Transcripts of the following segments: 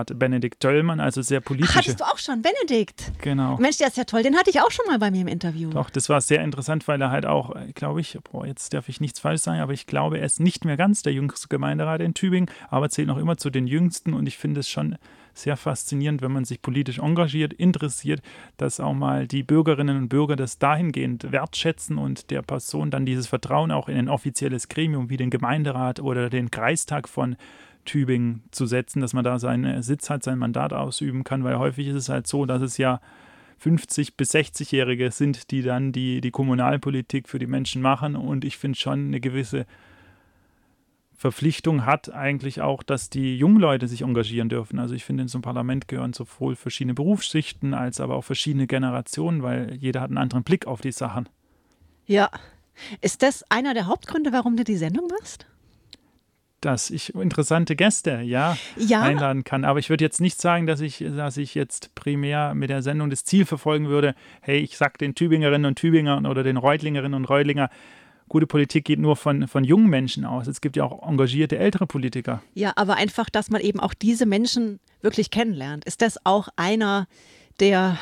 Benedikt Döllmann, also sehr Ach, politische. hattest du auch schon, Benedikt? Genau. Mensch, der ist ja toll. Den hatte ich auch schon mal bei mir im Interview. Doch, das war sehr interessant, weil er halt auch, glaube ich, jetzt darf ich nichts falsch sagen, aber ich glaube, er ist nicht mehr ganz der jüngste Gemeinderat in Tübingen, aber zählt noch immer zu den Jüngsten und ich finde es schon sehr faszinierend, wenn man sich politisch engagiert, interessiert, dass auch mal die Bürgerinnen und Bürger das dahingehend wertschätzen und der Person dann dieses Vertrauen auch in ein offizielles Gremium wie den Gemeinderat oder den Kreistag von Tübingen zu setzen, dass man da seinen Sitz hat, sein Mandat ausüben kann, weil häufig ist es halt so, dass es ja 50- bis 60-Jährige sind, die dann die Kommunalpolitik für die Menschen machen und ich finde schon eine gewisse Verpflichtung hat eigentlich auch, dass die jungen Leute sich engagieren dürfen. Also ich finde, in so einem Parlament gehören sowohl verschiedene Berufsschichten als aber auch verschiedene Generationen, weil jeder hat einen anderen Blick auf die Sachen. Ja. Ist das einer der Hauptgründe, warum du die Sendung machst? Dass ich interessante Gäste einladen kann. Aber ich würde jetzt nicht sagen, dass ich jetzt primär mit der Sendung das Ziel verfolgen würde, hey, ich sag den Tübingerinnen und Tübingern oder den Reutlingerinnen und Reutlinger, gute Politik geht nur von jungen Menschen aus. Es gibt ja auch engagierte ältere Politiker. Ja, aber einfach, dass man eben auch diese Menschen wirklich kennenlernt. Ist das auch einer der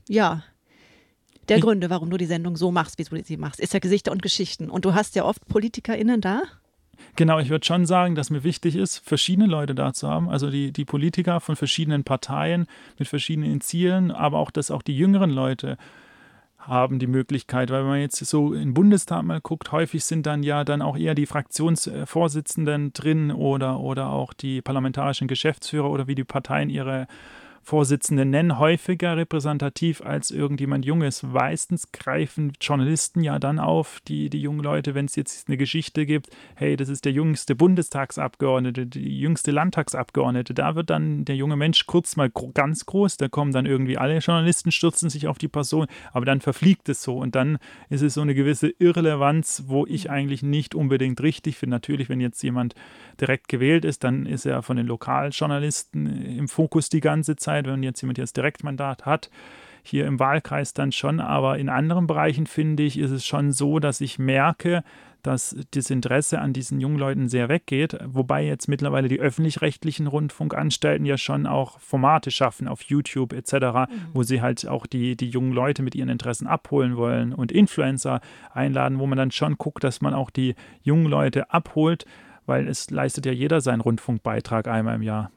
Gründe, warum du die Sendung so machst, wie du sie machst? Ist ja Gesichter und Geschichten. Und du hast ja oft PolitikerInnen da. Genau, ich würde schon sagen, dass mir wichtig ist, verschiedene Leute da zu haben, also die Politiker von verschiedenen Parteien mit verschiedenen Zielen, aber auch, dass auch die jüngeren Leute haben die Möglichkeit, weil wenn man jetzt so im Bundestag mal guckt, häufig sind dann auch eher die Fraktionsvorsitzenden drin oder auch die parlamentarischen Geschäftsführer oder wie die Parteien ihre Vorsitzenden nennen, häufiger repräsentativ als irgendjemand Junges. Meistens greifen Journalisten ja dann auf, die jungen Leute, wenn es jetzt eine Geschichte gibt, hey, das ist der jüngste Bundestagsabgeordnete, die jüngste Landtagsabgeordnete, da wird dann der junge Mensch kurz mal ganz groß, da kommen dann irgendwie alle Journalisten, stürzen sich auf die Person, aber dann verfliegt es so und dann ist es so eine gewisse Irrelevanz, wo ich eigentlich nicht unbedingt richtig finde. Natürlich, wenn jetzt jemand direkt gewählt ist, dann ist er von den Lokaljournalisten im Fokus die ganze Zeit. Wenn jetzt jemand jetzt Direktmandat hat, hier im Wahlkreis dann schon, aber in anderen Bereichen, finde ich, ist es schon so, dass ich merke, dass das Interesse an diesen jungen Leuten sehr weggeht, wobei jetzt mittlerweile die öffentlich-rechtlichen Rundfunkanstalten ja schon auch Formate schaffen auf YouTube etc., wo sie halt auch die jungen Leute mit ihren Interessen abholen wollen und Influencer einladen, wo man dann schon guckt, dass man auch die jungen Leute abholt, weil es leistet ja jeder seinen Rundfunkbeitrag einmal im Jahr.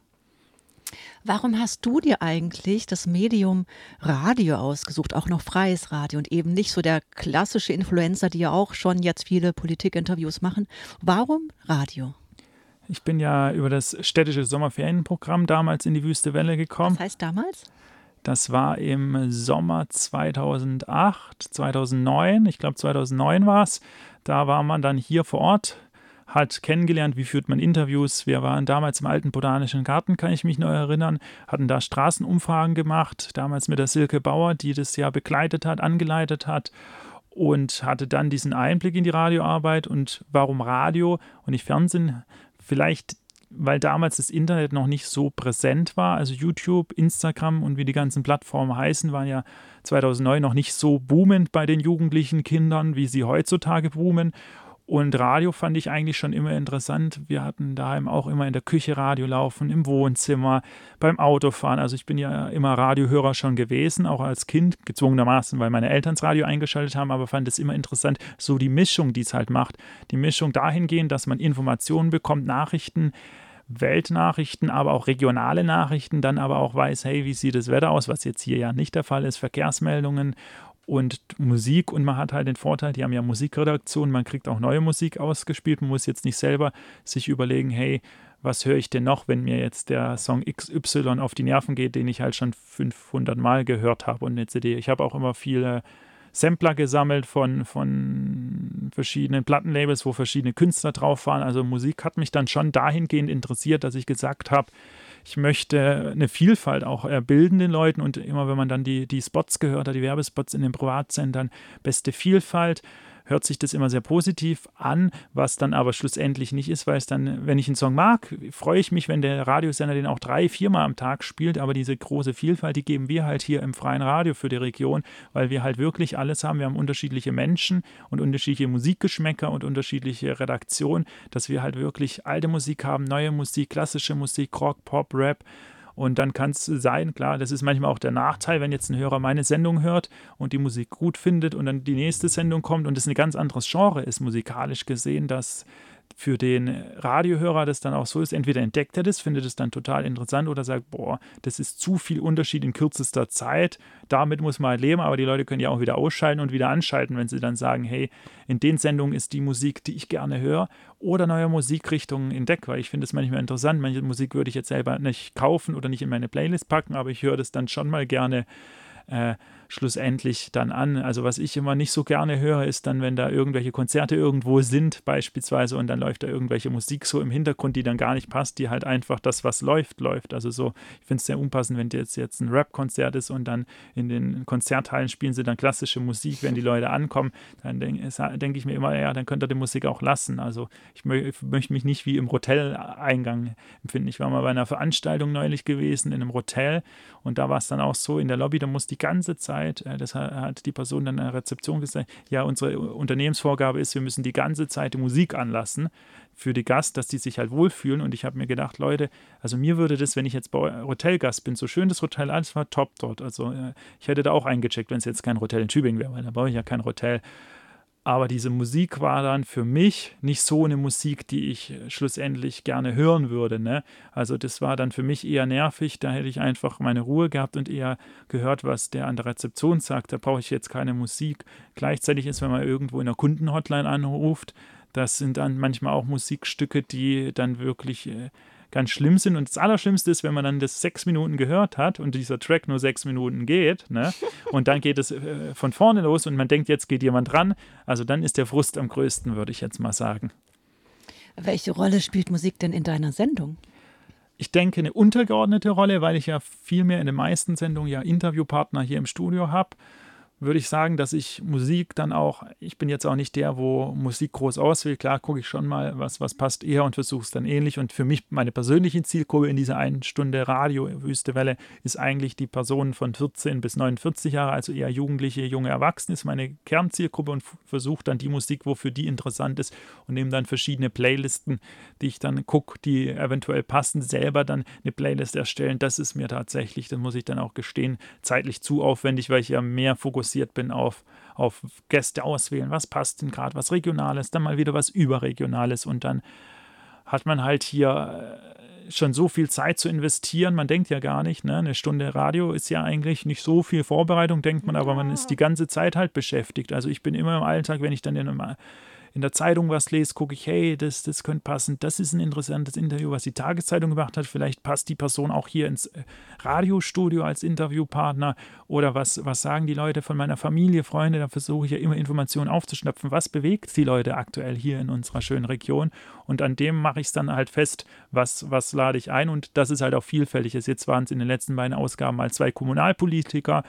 Warum hast du dir eigentlich das Medium Radio ausgesucht, auch noch freies Radio und eben nicht so der klassische Influencer, die ja auch schon jetzt viele Politikinterviews machen? Warum Radio? Ich bin ja über das städtische Sommerferienprogramm damals in die Wüste Welle gekommen. Was heißt damals? Das war im Sommer 2008, 2009, ich glaube 2009 war es. Da war man dann hier vor Ort, hat kennengelernt, wie führt man Interviews. Wir waren damals im alten Botanischen Garten, kann ich mich noch erinnern, hatten da Straßenumfragen gemacht, damals mit der Silke Bauer, die das ja begleitet hat, angeleitet hat und hatte dann diesen Einblick in die Radioarbeit und warum Radio und nicht Fernsehen. Vielleicht, weil damals das Internet noch nicht so präsent war, also YouTube, Instagram und wie die ganzen Plattformen heißen, waren ja 2009 noch nicht so boomend bei den jugendlichen Kindern, wie sie heutzutage boomen. Und Radio fand ich eigentlich schon immer interessant. Wir hatten daheim auch immer in der Küche Radio laufen, im Wohnzimmer, beim Autofahren. Also ich bin ja immer Radiohörer schon gewesen, auch als Kind, gezwungenermaßen, weil meine Eltern das Radio eingeschaltet haben, aber fand es immer interessant, so die Mischung, die es halt macht. Die Mischung dahingehend, dass man Informationen bekommt, Nachrichten, Weltnachrichten, aber auch regionale Nachrichten, dann aber auch weiß, hey, wie sieht das Wetter aus, was jetzt hier ja nicht der Fall ist, Verkehrsmeldungen und Musik und man hat halt den Vorteil, die haben ja Musikredaktion, man kriegt auch neue Musik ausgespielt, man muss jetzt nicht selber sich überlegen, hey, was höre ich denn noch, wenn mir jetzt der Song XY auf die Nerven geht, den ich halt schon 500 Mal gehört habe und eine CD. Ich habe auch immer viele Sampler gesammelt von verschiedenen Plattenlabels, wo verschiedene Künstler drauf waren. Also Musik hat mich dann schon dahingehend interessiert, dass ich gesagt habe, ich möchte eine Vielfalt auch bilden den Leuten und immer wenn man dann die Spots gehört hat, die Werbespots in den Privatsendern, beste Vielfalt, hört sich das immer sehr positiv an, was dann aber schlussendlich nicht ist, weil es dann, wenn ich einen Song mag, freue ich mich, wenn der Radiosender den auch 3-4 Mal am Tag spielt, aber diese große Vielfalt, die geben wir halt hier im freien Radio für die Region, weil wir halt wirklich alles haben. Wir haben unterschiedliche Menschen und unterschiedliche Musikgeschmäcker und unterschiedliche Redaktionen, dass wir halt wirklich alte Musik haben, neue Musik, klassische Musik, Rock, Pop, Rap Und dann kann es sein, klar, das ist manchmal auch der Nachteil, wenn jetzt ein Hörer meine Sendung hört und die Musik gut findet und dann die nächste Sendung kommt und es ein ganz anderes Genre ist, musikalisch gesehen, dass für den Radiohörer das dann auch so ist, entweder entdeckt er das, findet es dann total interessant oder sagt, boah, das ist zu viel Unterschied in kürzester Zeit, damit muss man halt leben, aber die Leute können ja auch wieder ausschalten und wieder anschalten, wenn sie dann sagen, hey, in den Sendungen ist die Musik, die ich gerne höre, oder neue Musikrichtungen entdecke, weil ich finde es manchmal interessant, manche Musik würde ich jetzt selber nicht kaufen oder nicht in meine Playlist packen, aber ich höre das dann schon mal gerne schlussendlich dann an. Also was ich immer nicht so gerne höre, ist dann, wenn da irgendwelche Konzerte irgendwo sind beispielsweise und dann läuft da irgendwelche Musik so im Hintergrund, die dann gar nicht passt, die halt einfach das, was läuft. Also so, ich finde es sehr unpassend, wenn jetzt ein Rap-Konzert ist und dann in den Konzerthallen spielen sie dann klassische Musik, wenn die Leute ankommen, dann denke ich mir immer, ja, dann könnt ihr die Musik auch lassen. Also ich möchte mich nicht wie im Hoteleingang empfinden. Ich war mal bei einer Veranstaltung neulich gewesen in einem Hotel und da war es dann auch so, in der Lobby, da muss die ganze Zeit, das hat die Person dann in der Rezeption gesagt, ja, unsere Unternehmensvorgabe ist, wir müssen die ganze Zeit die Musik anlassen für die Gast, dass die sich halt wohlfühlen. Und ich habe mir gedacht, Leute, also mir würde das, wenn ich jetzt bei Hotelgast bin, so schön das Hotel, alles war top dort. Also ich hätte da auch eingecheckt, wenn es jetzt kein Hotel in Tübingen wäre, weil da brauche ich ja kein Hotel. Aber diese Musik war dann für mich nicht so eine Musik, die ich schlussendlich gerne hören würde. Ne? Also das war dann für mich eher nervig. Da hätte ich einfach meine Ruhe gehabt und eher gehört, was der an der Rezeption sagt. Da brauche ich jetzt keine Musik. Gleichzeitig ist, wenn man irgendwo in der Kundenhotline anruft, das sind dann manchmal auch Musikstücke, die dann wirklich ganz schlimm sind. Und das Allerschlimmste ist, wenn man dann das 6 Minuten gehört hat und dieser Track nur 6 Minuten geht, ne? Und dann geht es von vorne los und man denkt, jetzt geht jemand dran. Also dann ist der Frust am größten, würde ich jetzt mal sagen. Welche Rolle spielt Musik denn in deiner Sendung? Ich denke, eine untergeordnete Rolle, weil ich ja viel mehr in den meisten Sendungen ja Interviewpartner hier im Studio habe, würde ich sagen, dass ich Musik dann auch, ich bin jetzt auch nicht der, wo Musik groß auswählt. Klar gucke ich schon mal, was passt eher und versuche es dann ähnlich. Und für mich, meine persönliche Zielgruppe in dieser 1 Stunde Radio Wüste Welle ist eigentlich die Personen von 14 bis 49 Jahre, also eher Jugendliche, junge Erwachsene ist meine Kernzielgruppe und versuche dann die Musik, wofür die interessant ist und nehme dann verschiedene Playlisten, die ich dann gucke, die eventuell passen, selber dann eine Playlist erstellen. Das ist mir tatsächlich, das muss ich dann auch gestehen, zeitlich zu aufwendig, weil ich ja mehr fokussiert bin auf Gäste auswählen, was passt denn gerade, was Regionales, dann mal wieder was Überregionales und dann hat man halt hier schon so viel Zeit zu investieren, man denkt ja gar nicht, ne? Eine Stunde Radio ist ja eigentlich nicht so viel Vorbereitung, denkt man, aber man ist die ganze Zeit halt beschäftigt. Also ich bin immer im Alltag, wenn ich dann in der Zeitung was lese, gucke ich, hey, das könnte passen, das ist ein interessantes Interview, was die Tageszeitung gemacht hat, vielleicht passt die Person auch hier ins Radiostudio als Interviewpartner oder was sagen die Leute von meiner Familie, Freunde, da versuche ich ja immer Informationen aufzuschnapfen, was bewegt die Leute aktuell hier in unserer schönen Region und an dem mache ich es dann halt fest, was lade ich ein und das ist halt auch vielfältig. Jetzt waren es in den letzten beiden Ausgaben mal 2 Kommunalpolitiker.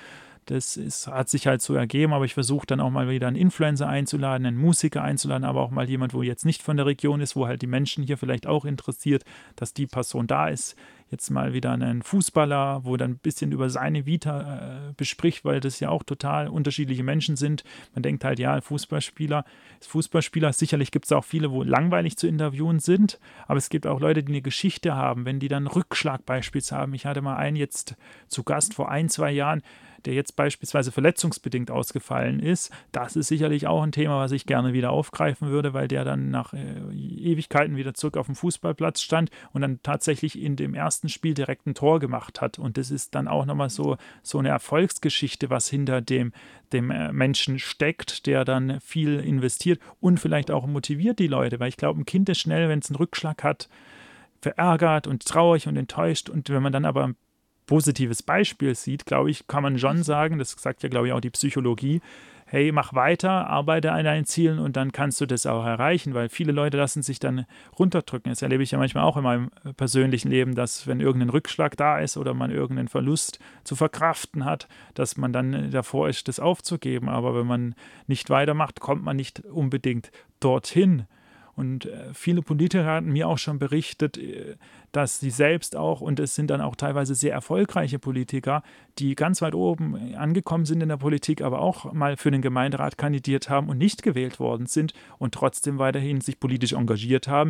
Hat sich halt so ergeben, aber ich versuche dann auch mal wieder einen Influencer einzuladen, einen Musiker einzuladen, aber auch mal jemand, wo jetzt nicht von der Region ist, wo halt die Menschen hier vielleicht auch interessiert, dass die Person da ist. Jetzt mal wieder einen Fußballer, wo dann ein bisschen über seine Vita bespricht, weil das ja auch total unterschiedliche Menschen sind. Man denkt halt, ja, Fußballspieler. Sicherlich gibt es auch viele, wo langweilig zu interviewen sind, aber es gibt auch Leute, die eine Geschichte haben, wenn die dann Rückschlag beispielsweise haben. Ich hatte mal einen jetzt zu Gast vor 1-2 Jahren, der jetzt beispielsweise verletzungsbedingt ausgefallen ist. Das ist sicherlich auch ein Thema, was ich gerne wieder aufgreifen würde, weil der dann nach Ewigkeiten wieder zurück auf dem Fußballplatz stand und dann tatsächlich in dem ersten Spiel direkt ein Tor gemacht hat. Und das ist dann auch nochmal so eine Erfolgsgeschichte, was hinter dem Menschen steckt, der dann viel investiert und vielleicht auch motiviert die Leute, weil ich glaube, ein Kind ist schnell, wenn es einen Rückschlag hat, verärgert und traurig und enttäuscht. Und wenn man dann aber ein positives Beispiel sieht, glaube ich, kann man schon sagen, das sagt ja, glaube ich, auch die Psychologie, hey, mach weiter, arbeite an deinen Zielen und dann kannst du das auch erreichen, weil viele Leute lassen sich dann runterdrücken. Das erlebe ich ja manchmal auch in meinem persönlichen Leben, dass wenn irgendein Rückschlag da ist oder man irgendeinen Verlust zu verkraften hat, dass man dann davor ist, das aufzugeben. Aber wenn man nicht weitermacht, kommt man nicht unbedingt dorthin. Und viele Politiker hatten mir auch schon berichtet, dass sie selbst auch, und es sind dann auch teilweise sehr erfolgreiche Politiker, die ganz weit oben angekommen sind in der Politik, aber auch mal für den Gemeinderat kandidiert haben und nicht gewählt worden sind und trotzdem weiterhin sich politisch engagiert haben,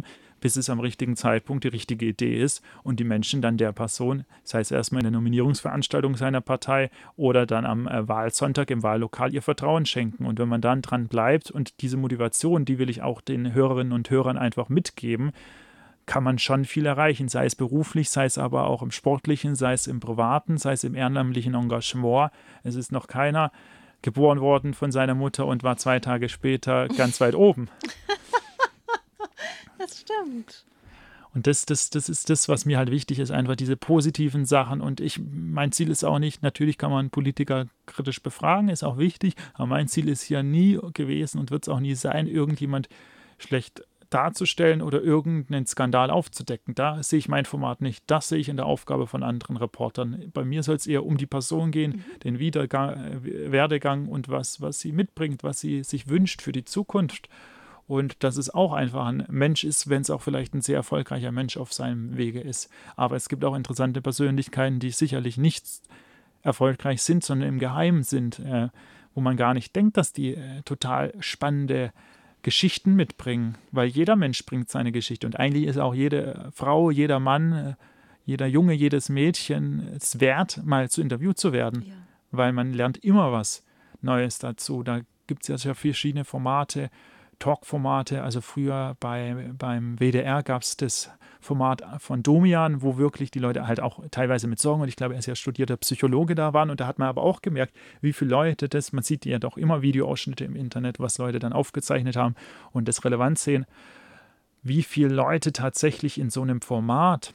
bis es am richtigen Zeitpunkt die richtige Idee ist und die Menschen dann der Person, sei es erstmal in der Nominierungsveranstaltung seiner Partei oder dann am Wahlsonntag im Wahllokal ihr Vertrauen schenken. Und wenn man dann dran bleibt und diese Motivation, die will ich auch den Hörerinnen und Hörern einfach mitgeben, kann man schon viel erreichen, sei es beruflich, sei es aber auch im Sportlichen, sei es im Privaten, sei es im ehrenamtlichen Engagement. Es ist noch keiner geboren worden von seiner Mutter und war 2 Tage später ganz weit oben. Das stimmt. Und das ist das, was mir halt wichtig ist, einfach diese positiven Sachen. Und mein Ziel ist auch nicht, natürlich kann man Politiker kritisch befragen, ist auch wichtig, aber mein Ziel ist ja nie gewesen und wird es auch nie sein, irgendjemand schlecht darzustellen oder irgendeinen Skandal aufzudecken. Da sehe ich mein Format nicht. Das sehe ich in der Aufgabe von anderen Reportern. Bei mir soll es eher um die Person gehen, den Werdegang und was sie mitbringt, was sie sich wünscht für die Zukunft. Und dass es auch einfach ein Mensch ist, wenn es auch vielleicht ein sehr erfolgreicher Mensch auf seinem Wege ist. Aber es gibt auch interessante Persönlichkeiten, die sicherlich nicht erfolgreich sind, sondern im Geheimen sind, wo man gar nicht denkt, dass die total spannende Geschichten mitbringen, weil jeder Mensch bringt seine Geschichte und eigentlich ist auch jede Frau, jeder Mann, jeder Junge, jedes Mädchen es wert, mal zu interviewt zu werden, weil man lernt immer was Neues dazu. Da gibt es ja verschiedene Formate, Talk-Formate, also früher beim WDR gab es das Format von Domian, wo wirklich die Leute halt auch teilweise mit Sorgen, und ich glaube, er ist ja studierter Psychologe da waren und da hat man aber auch gemerkt, wie viele Leute man sieht ja doch immer Videoausschnitte im Internet, was Leute dann aufgezeichnet haben und das relevant sehen, wie viele Leute tatsächlich in so einem Format,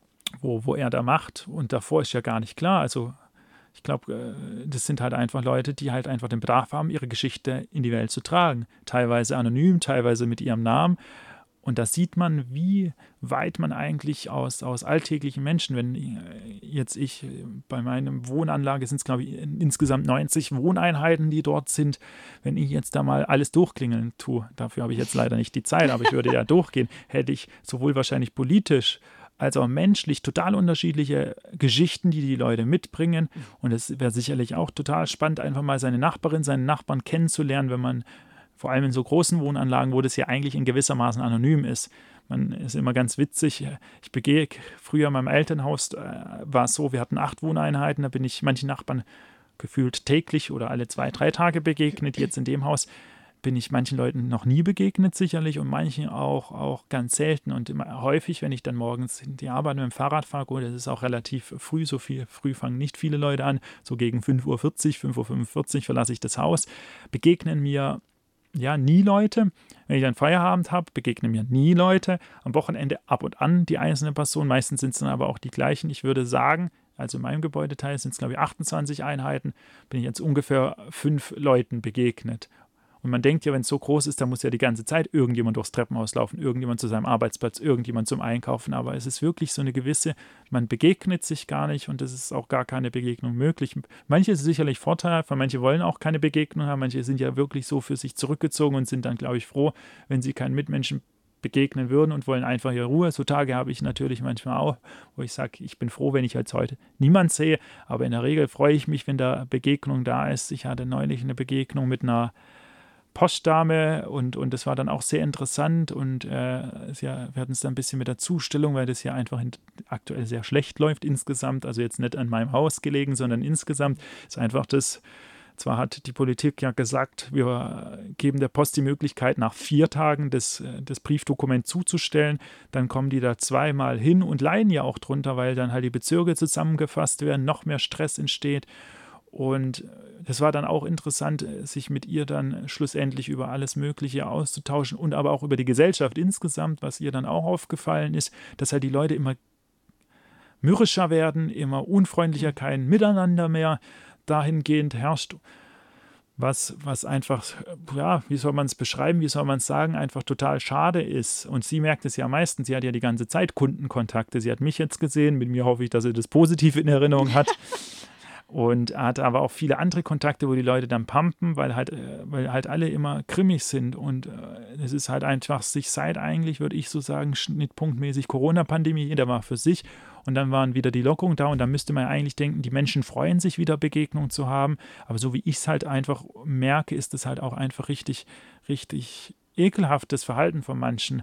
wo er da macht und davor ist ja gar nicht klar, also ich glaube, das sind halt einfach Leute, die halt einfach den Bedarf haben, ihre Geschichte in die Welt zu tragen. Teilweise anonym, teilweise mit ihrem Namen. Und da sieht man, wie weit man eigentlich aus alltäglichen Menschen, wenn jetzt bei meiner Wohnanlage sind es, glaube ich, insgesamt 90 Wohneinheiten, die dort sind, wenn ich jetzt da mal alles durchklingeln tue, dafür habe ich jetzt leider nicht die Zeit, aber ich würde ja durchgehen, hätte ich sowohl wahrscheinlich politisch als auch menschlich total unterschiedliche Geschichten, die Leute mitbringen. Und es wäre sicherlich auch total spannend, einfach mal seine Nachbarin, seinen Nachbarn kennenzulernen, wenn man vor allem in so großen Wohnanlagen, wo das ja eigentlich in gewissermaßen anonym ist. Man ist immer ganz witzig. Ich begehe früher in meinem Elternhaus, war es so, wir hatten 8 Wohneinheiten, da bin ich manchen Nachbarn gefühlt täglich oder alle 2, 3 Tage begegnet. Jetzt in dem Haus bin ich manchen Leuten noch nie begegnet, sicherlich, und manchen auch ganz selten. Und immer häufig, wenn ich dann morgens in die Arbeit mit dem Fahrrad fahre, gut, das ist auch relativ früh, früh fangen nicht viele Leute an, so gegen 5:40 Uhr, 5:45 Uhr verlasse ich das Haus, begegnen mir ja nie Leute. Wenn ich dann Feierabend habe, begegnen mir nie Leute. Am Wochenende ab und an die einzelne Person, meistens sind es dann aber auch die gleichen. Ich würde sagen, also in meinem Gebäudeteil sind es, glaube ich, 28 Einheiten, bin ich jetzt ungefähr 5 Leuten begegnet. Und man denkt ja, wenn es so groß ist, dann muss ja die ganze Zeit irgendjemand durchs Treppenhaus laufen, irgendjemand zu seinem Arbeitsplatz, irgendjemand zum Einkaufen. Aber es ist wirklich so eine gewisse, man begegnet sich gar nicht und es ist auch gar keine Begegnung möglich. Manche ist sicherlich vorteilhaft, weil manche wollen auch keine Begegnung haben. Manche sind ja wirklich so für sich zurückgezogen und sind dann, glaube ich, froh, wenn sie keinen Mitmenschen begegnen würden und wollen einfach ihre Ruhe. So Tage habe ich natürlich manchmal auch, wo ich sage, ich bin froh, wenn ich jetzt heute niemand sehe. Aber in der Regel freue ich mich, wenn da Begegnung da ist. Ich hatte neulich eine Begegnung mit einer Postdame und das war dann auch sehr interessant und wir hatten es dann ein bisschen mit der Zustellung, weil das ja einfach aktuell sehr schlecht läuft insgesamt, also jetzt nicht an meinem Haus gelegen, sondern insgesamt ist einfach das, zwar hat die Politik ja gesagt, wir geben der Post die Möglichkeit, nach 4 Tagen das Briefdokument zuzustellen, dann kommen die da 2-mal hin und leiden ja auch drunter, weil dann halt die Bezirke zusammengefasst werden, noch mehr Stress entsteht. Und das war dann auch interessant, sich mit ihr dann schlussendlich über alles Mögliche auszutauschen und aber auch über die Gesellschaft insgesamt, was ihr dann auch aufgefallen ist, dass halt die Leute immer mürrischer werden, immer unfreundlicher, kein Miteinander mehr dahingehend herrscht, was einfach, ja, wie soll man es beschreiben, wie soll man es sagen, einfach total schade ist. Und sie merkt es ja am meisten, sie hat ja die ganze Zeit Kundenkontakte, sie hat mich jetzt gesehen, mit mir hoffe ich, dass sie das positiv in Erinnerung hat. Und er hat aber auch viele andere Kontakte, wo die Leute dann pumpen, weil halt alle immer grimmig sind. Und es ist halt einfach sich seit eigentlich, würde ich so sagen, schnittpunktmäßig Corona-Pandemie, jeder war für sich. Und dann waren wieder die Lockerungen da und dann müsste man eigentlich denken, die Menschen freuen sich wieder Begegnungen zu haben. Aber so wie ich es halt einfach merke, ist es halt auch einfach richtig, richtig ekelhaftes Verhalten von manchen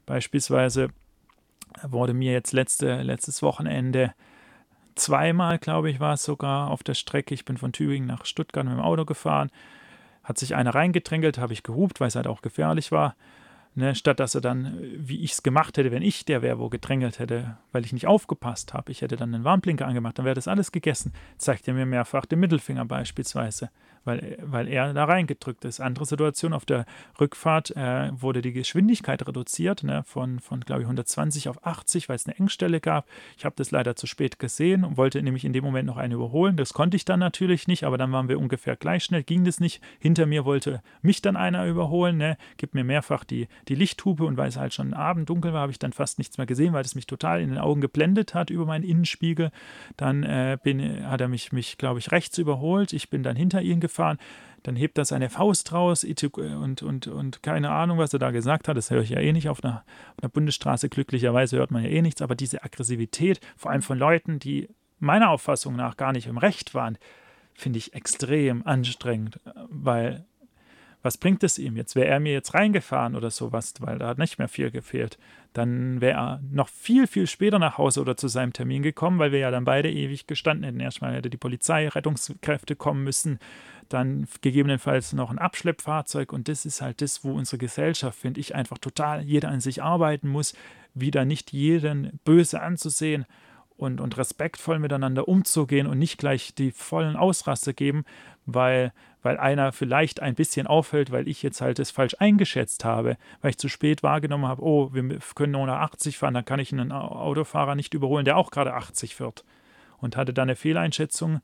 Beispielsweise wurde mir jetzt letztes Wochenende zweimal, glaube ich, war es sogar auf der Strecke, ich bin von Tübingen nach Stuttgart mit dem Auto gefahren, hat sich einer reingedrängelt, habe ich gehupt, weil es halt auch gefährlich war. Ne, statt dass er dann, wie ich es gemacht hätte, wenn ich der wäre, wo gedrängelt hätte, weil ich nicht aufgepasst habe, ich hätte dann einen Warnblinker angemacht, dann wäre das alles gegessen. Zeigt er mir mehrfach den Mittelfinger beispielsweise, weil er da reingedrückt ist. Andere Situation, auf der Rückfahrt wurde die Geschwindigkeit reduziert, ne, von glaube ich 120 auf 80, weil es eine Engstelle gab. Ich habe das leider zu spät gesehen und wollte nämlich in dem Moment noch eine überholen. Das konnte ich dann natürlich nicht, aber dann waren wir ungefähr gleich schnell, ging das nicht. Hinter mir wollte mich dann einer überholen, ne, gibt mir mehrfach die Lichthupe und weil es halt schon Abend dunkel war, habe ich dann fast nichts mehr gesehen, weil es mich total in den Augen geblendet hat über meinen Innenspiegel. Dann hat er mich glaube ich, rechts überholt. Ich bin dann hinter ihn gefahren. Dann hebt er seine Faust raus und keine Ahnung, was er da gesagt hat. Das höre ich ja eh nicht auf einer Bundesstraße. Glücklicherweise hört man ja eh nichts. Aber diese Aggressivität, vor allem von Leuten, die meiner Auffassung nach gar nicht im Recht waren, finde ich extrem anstrengend, weil was bringt es ihm jetzt? Wäre er mir jetzt reingefahren oder sowas, weil da hat nicht mehr viel gefehlt, dann wäre er noch viel, viel später nach Hause oder zu seinem Termin gekommen, weil wir ja dann beide ewig gestanden hätten. Erstmal hätte die Polizei, Rettungskräfte kommen müssen, dann gegebenenfalls noch ein Abschleppfahrzeug und das ist halt das, wo unsere Gesellschaft, finde ich, einfach total jeder an sich arbeiten muss, wieder nicht jeden böse anzusehen und respektvoll miteinander umzugehen und nicht gleich die vollen Ausraster geben, weil einer vielleicht ein bisschen auffällt, weil ich jetzt halt das falsch eingeschätzt habe, weil ich zu spät wahrgenommen habe, oh, wir können nur nach 80 fahren, dann kann ich einen Autofahrer nicht überholen, der auch gerade 80 fährt. Und hatte da eine Fehleinschätzung,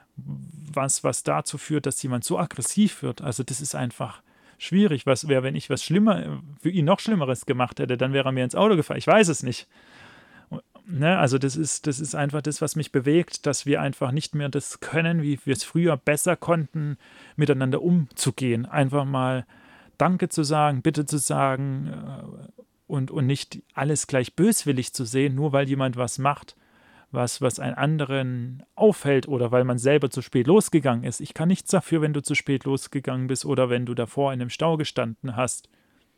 was dazu führt, dass jemand so aggressiv wird. Also das ist einfach schwierig. Was wäre, wenn ich was für ihn noch Schlimmeres gemacht hätte, dann wäre er mir ins Auto gefahren. Ich weiß es nicht. Ne, also das ist einfach das, was mich bewegt, dass wir einfach nicht mehr das können, wie wir es früher besser konnten, miteinander umzugehen. Einfach mal Danke zu sagen, Bitte zu sagen und nicht alles gleich böswillig zu sehen, nur weil jemand was macht, was einen anderen auffällt oder weil man selber zu spät losgegangen ist. Ich kann nichts dafür, wenn du zu spät losgegangen bist oder wenn du davor in einem Stau gestanden hast.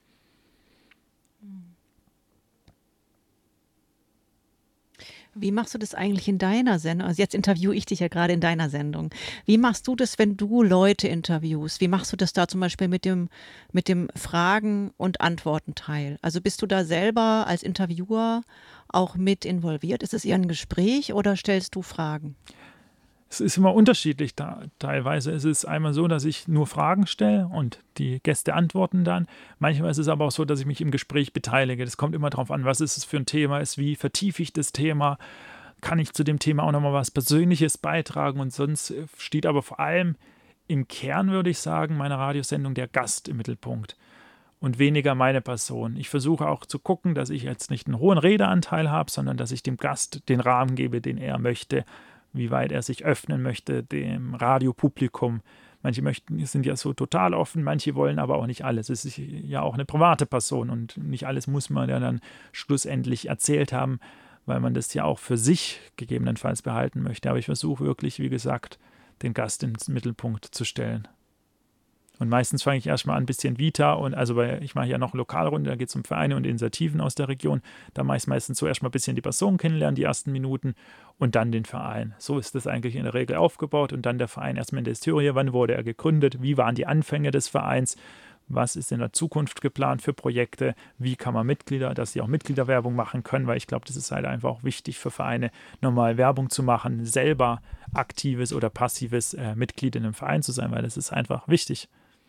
Wie machst du das eigentlich in deiner Sendung? Also jetzt interviewe ich dich ja gerade in deiner Sendung. Wie machst du das, wenn du Leute interviewst? Wie machst du das da zum Beispiel mit dem Fragen- und Antwortenteil? Also bist du da selber als Interviewer auch mit involviert? Ist es eher ein Gespräch oder stellst du Fragen? Es ist immer unterschiedlich. Teilweise ist es einmal so, dass ich nur Fragen stelle und die Gäste antworten dann. Manchmal ist es aber auch so, dass ich mich im Gespräch beteilige. Das kommt immer darauf an, was ist es für ein Thema, wie vertiefe ich das Thema, kann ich zu dem Thema auch nochmal was Persönliches beitragen und sonst steht aber vor allem im Kern, würde ich sagen, meiner Radiosendung der Gast im Mittelpunkt und weniger meine Person. Ich versuche auch zu gucken, dass ich jetzt nicht einen hohen Redeanteil habe, sondern dass ich dem Gast den Rahmen gebe, den er möchte, wie weit er sich öffnen möchte dem Radiopublikum. Manche sind ja so total offen, manche wollen aber auch nicht alles. Es ist ja auch eine private Person und nicht alles muss man ja dann schlussendlich erzählt haben, weil man das ja auch für sich gegebenenfalls behalten möchte. Aber ich versuche wirklich, wie gesagt, den Gast ins Mittelpunkt zu stellen. Und meistens fange ich erstmal an, ein bisschen Vita ich mache ja noch Lokalrunde, da geht es um Vereine und Initiativen aus der Region. Da mache ich meistens so erstmal ein bisschen die Person kennenlernen, die ersten Minuten und dann den Verein. So ist das eigentlich in der Regel aufgebaut und dann der Verein erstmal in der Historie. Wann wurde er gegründet? Wie waren die Anfänge des Vereins? Was ist in der Zukunft geplant für Projekte? Wie kann man Mitglieder, dass sie auch Mitgliederwerbung machen können? Weil ich glaube, das ist halt einfach auch wichtig für Vereine, normal Werbung zu machen, selber aktives oder passives Mitglied in einem Verein zu sein, weil das ist einfach wichtig.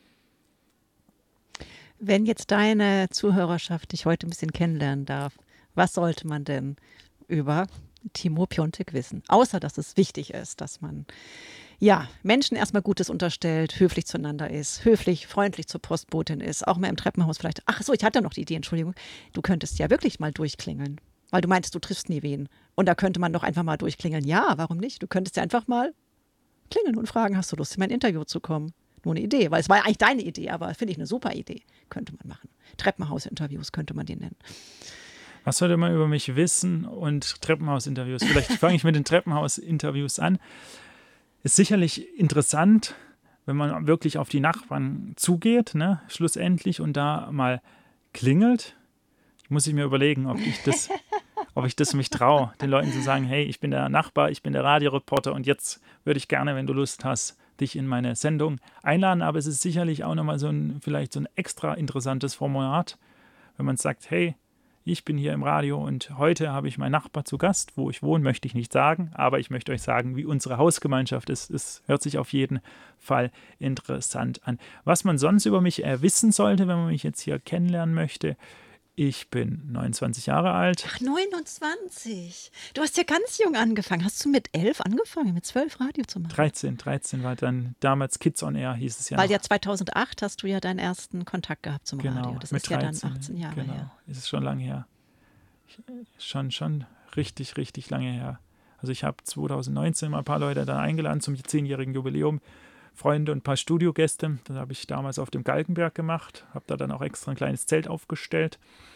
Wenn jetzt deine Zuhörerschaft dich heute ein bisschen kennenlernen darf, was sollte man denn über Timo Piontek wissen? Außer, dass es wichtig ist, dass man Menschen erstmal Gutes unterstellt, höflich zueinander ist, höflich, freundlich zur Postbotin ist, auch mal im Treppenhaus vielleicht. Ach so, ich hatte noch die Idee, Entschuldigung. Du könntest ja wirklich mal durchklingeln, weil du meintest, du triffst nie wen. Und da könnte man doch einfach mal durchklingeln. Ja, warum nicht? Du könntest ja einfach mal klingeln und fragen, hast du Lust, in mein Interview zu kommen? Nur eine Idee, weil es war ja eigentlich deine Idee, aber finde ich eine super Idee. Könnte man machen. Treppenhaus-Interviews könnte man die nennen. Was sollte man über mich wissen und Treppenhaus-Interviews? Vielleicht fange ich mit den Treppenhaus-Interviews an. Ist sicherlich interessant, wenn man wirklich auf die Nachbarn zugeht, ne, schlussendlich und da mal klingelt. muss ich mir überlegen, ob ich das mich traue, den Leuten zu sagen, hey, ich bin der Nachbar, ich bin der Radioreporter und jetzt würde ich gerne, wenn du Lust hast, dich in meine Sendung einladen. Aber es ist sicherlich auch nochmal vielleicht so ein extra interessantes Format, wenn man sagt, hey, ich bin hier im Radio und heute habe ich meinen Nachbar zu Gast. Wo ich wohne, möchte ich nicht sagen, aber ich möchte euch sagen, wie unsere Hausgemeinschaft ist. Es hört sich auf jeden Fall interessant an. Was man sonst über mich wissen sollte, wenn man mich jetzt hier kennenlernen möchte: Ich bin 29 Jahre alt. Ach, 29. Du hast ja ganz jung angefangen. Hast du mit 11 angefangen, mit 12 Radio zu machen? 13 war dann damals Kids on Air, hieß es ja. Weil ja 2008 hast du ja deinen ersten Kontakt gehabt zum Radio. Das mit ist ja 13, dann 18 Jahre genau, her. Ist es schon lange her. Schon richtig, richtig lange her. Also ich habe 2019 mal ein paar Leute dann eingeladen zum 10-jährigen Jubiläum. Freunde und ein paar Studiogäste. Das habe ich damals auf dem Galgenberg gemacht. Habe da dann auch extra ein kleines Zelt aufgestellt.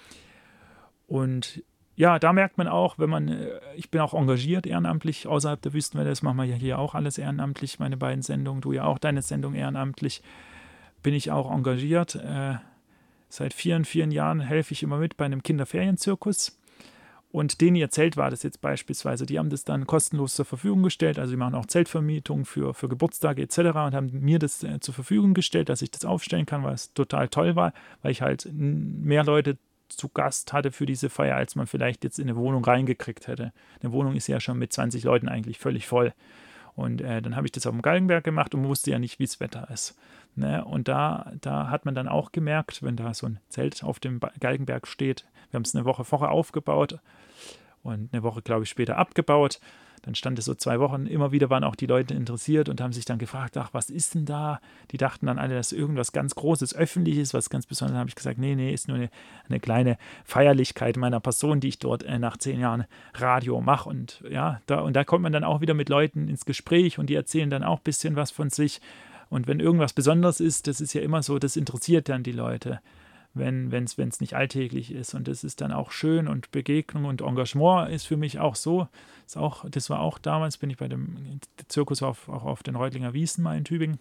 Und ja, da merkt man auch, ich bin auch engagiert ehrenamtlich außerhalb der Wüstenwelle. Das machen wir ja hier auch alles ehrenamtlich, meine beiden Sendungen. Du ja auch deine Sendung ehrenamtlich. Bin ich auch engagiert. Seit vielen Jahren helfe ich immer mit bei einem Kinderferienzirkus. Und denen ihr Zelt war das jetzt beispielsweise, die haben das dann kostenlos zur Verfügung gestellt. Also die machen auch Zeltvermietung für Geburtstage etc. und haben mir das zur Verfügung gestellt, dass ich das aufstellen kann, weil es total toll war, weil ich halt mehr Leute zu Gast hatte für diese Feier, als man vielleicht jetzt in eine Wohnung reingekriegt hätte. Eine Wohnung ist ja schon mit 20 Leuten eigentlich völlig voll. Und dann habe ich das auf dem Galgenberg gemacht und wusste ja nicht, wie das Wetter ist. Ne? Und da hat man dann auch gemerkt, wenn da so ein Zelt auf dem Galgenberg steht, wir haben es eine Woche vorher aufgebaut und eine Woche, glaube ich, später abgebaut. Dann stand es so 2 Wochen. Immer wieder waren auch die Leute interessiert und haben sich dann gefragt, ach, was ist denn da? Die dachten dann alle, das ist irgendwas ganz Großes, Öffentliches, was ganz Besonderes. Dann habe ich gesagt, nee, ist nur eine kleine Feierlichkeit meiner Person, die ich dort nach 10 Jahren Radio mache. Und ja, da kommt man dann auch wieder mit Leuten ins Gespräch und die erzählen dann auch ein bisschen was von sich. Und wenn irgendwas Besonderes ist, das ist ja immer so, das interessiert dann die Leute, wenn es nicht alltäglich ist. Und das ist dann auch schön und Begegnung und Engagement ist für mich auch so. Das war auch damals, bin ich bei dem Zirkus auch auf den Reutlinger Wiesen mal in Tübingen.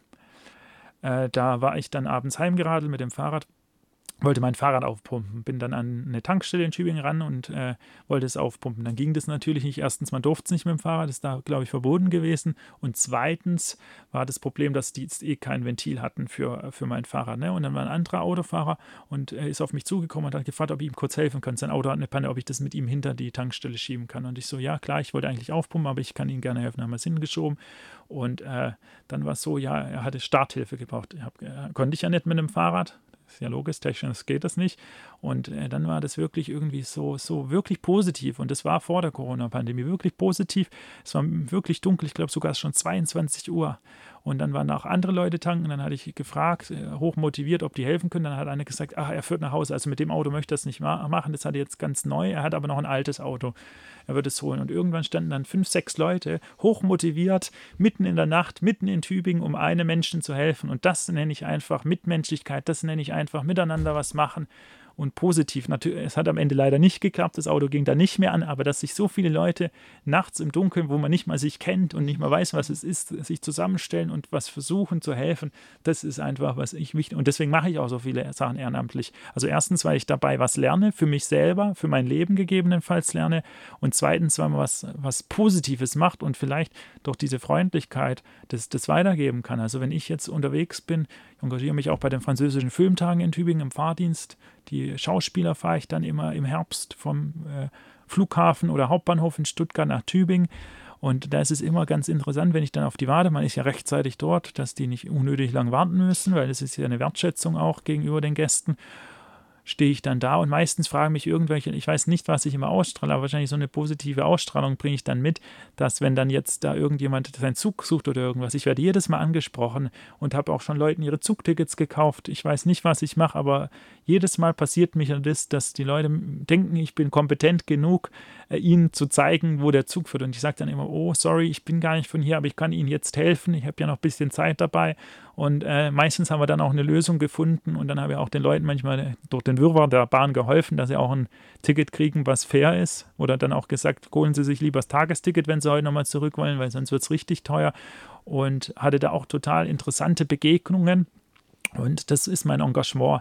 Da war ich dann abends heimgeradelt mit dem Fahrrad, wollte mein Fahrrad aufpumpen, bin dann an eine Tankstelle in Tübingen ran und wollte es aufpumpen. Dann ging das natürlich nicht. Erstens, man durfte es nicht mit dem Fahrrad, das ist da, glaube ich, verboten gewesen. Und zweitens war das Problem, dass die jetzt kein Ventil hatten für mein Fahrrad. Ne? Und dann war ein anderer Autofahrer und ist auf mich zugekommen und hat gefragt, ob ich ihm kurz helfen kann. Sein Auto hat eine Panne, ob ich das mit ihm hinter die Tankstelle schieben kann. Und ich so, ja klar, ich wollte eigentlich aufpumpen, aber ich kann Ihnen gerne helfen. Dann haben wir es hingeschoben. Und dann war es so, ja, er hatte Starthilfe gebraucht. Konnte ich ja nicht mit einem Fahrrad. Ist ja logisch, technisch geht das nicht. Und dann war das wirklich irgendwie so wirklich positiv. Und das war vor der Corona-Pandemie wirklich positiv. Es war wirklich dunkel, ich glaube sogar schon 22 Uhr. Und dann waren auch andere Leute tanken. Dann hatte ich gefragt, hochmotiviert, ob die helfen können. Dann hat einer gesagt, ach, er fährt nach Hause. Also mit dem Auto möchte er es nicht machen. Das hat er jetzt ganz neu. Er hat aber noch ein altes Auto. Er wird es holen. Und irgendwann standen dann 5, 6 Leute, hochmotiviert, mitten in der Nacht, mitten in Tübingen, um einem Menschen zu helfen. Und das nenne ich einfach Mitmenschlichkeit. Das nenne ich einfach miteinander was machen. Und positiv, natürlich, es hat am Ende leider nicht geklappt, das Auto ging da nicht mehr an, aber dass sich so viele Leute nachts im Dunkeln, wo man nicht mal sich kennt und nicht mal weiß, was es ist, sich zusammenstellen und was versuchen zu helfen, das ist einfach, was ich wichtig, und deswegen mache ich auch so viele Sachen ehrenamtlich. Also erstens, weil ich dabei was lerne, für mich selber, für mein Leben gegebenenfalls lerne, und zweitens, weil man was Positives macht und vielleicht durch diese Freundlichkeit das weitergeben kann. Also wenn ich jetzt unterwegs bin, ich engagiere mich auch bei den französischen Filmtagen in Tübingen im Fahrdienst. Die Schauspieler fahre ich dann immer im Herbst vom Flughafen oder Hauptbahnhof in Stuttgart nach Tübingen. Und da ist es immer ganz interessant, wenn ich dann auf die warte, man ist ja rechtzeitig dort, dass die nicht unnötig lang warten müssen, weil das ist ja eine Wertschätzung auch gegenüber den Gästen. Stehe ich dann da und meistens fragen mich irgendwelche, ich weiß nicht, was ich immer ausstrahle, aber wahrscheinlich so eine positive Ausstrahlung bringe ich dann mit, dass wenn dann jetzt da irgendjemand seinen Zug sucht oder irgendwas, ich werde jedes Mal angesprochen und habe auch schon Leuten ihre Zugtickets gekauft. Ich weiß nicht, was ich mache, aber jedes Mal passiert mir das, dass die Leute denken, ich bin kompetent genug, ihnen zu zeigen, wo der Zug führt. Und ich sage dann immer, oh, sorry, ich bin gar nicht von hier, aber ich kann Ihnen jetzt helfen. Ich habe ja noch ein bisschen Zeit dabei. Und meistens haben wir dann auch eine Lösung gefunden. Und dann habe ich auch den Leuten manchmal durch den Wirrwarr der Bahn geholfen, dass sie auch ein Ticket kriegen, was fair ist. Oder dann auch gesagt, holen Sie sich lieber das Tagesticket, wenn Sie heute nochmal zurück wollen, weil sonst wird es richtig teuer. Und hatte da auch total interessante Begegnungen. Und das ist mein Engagement,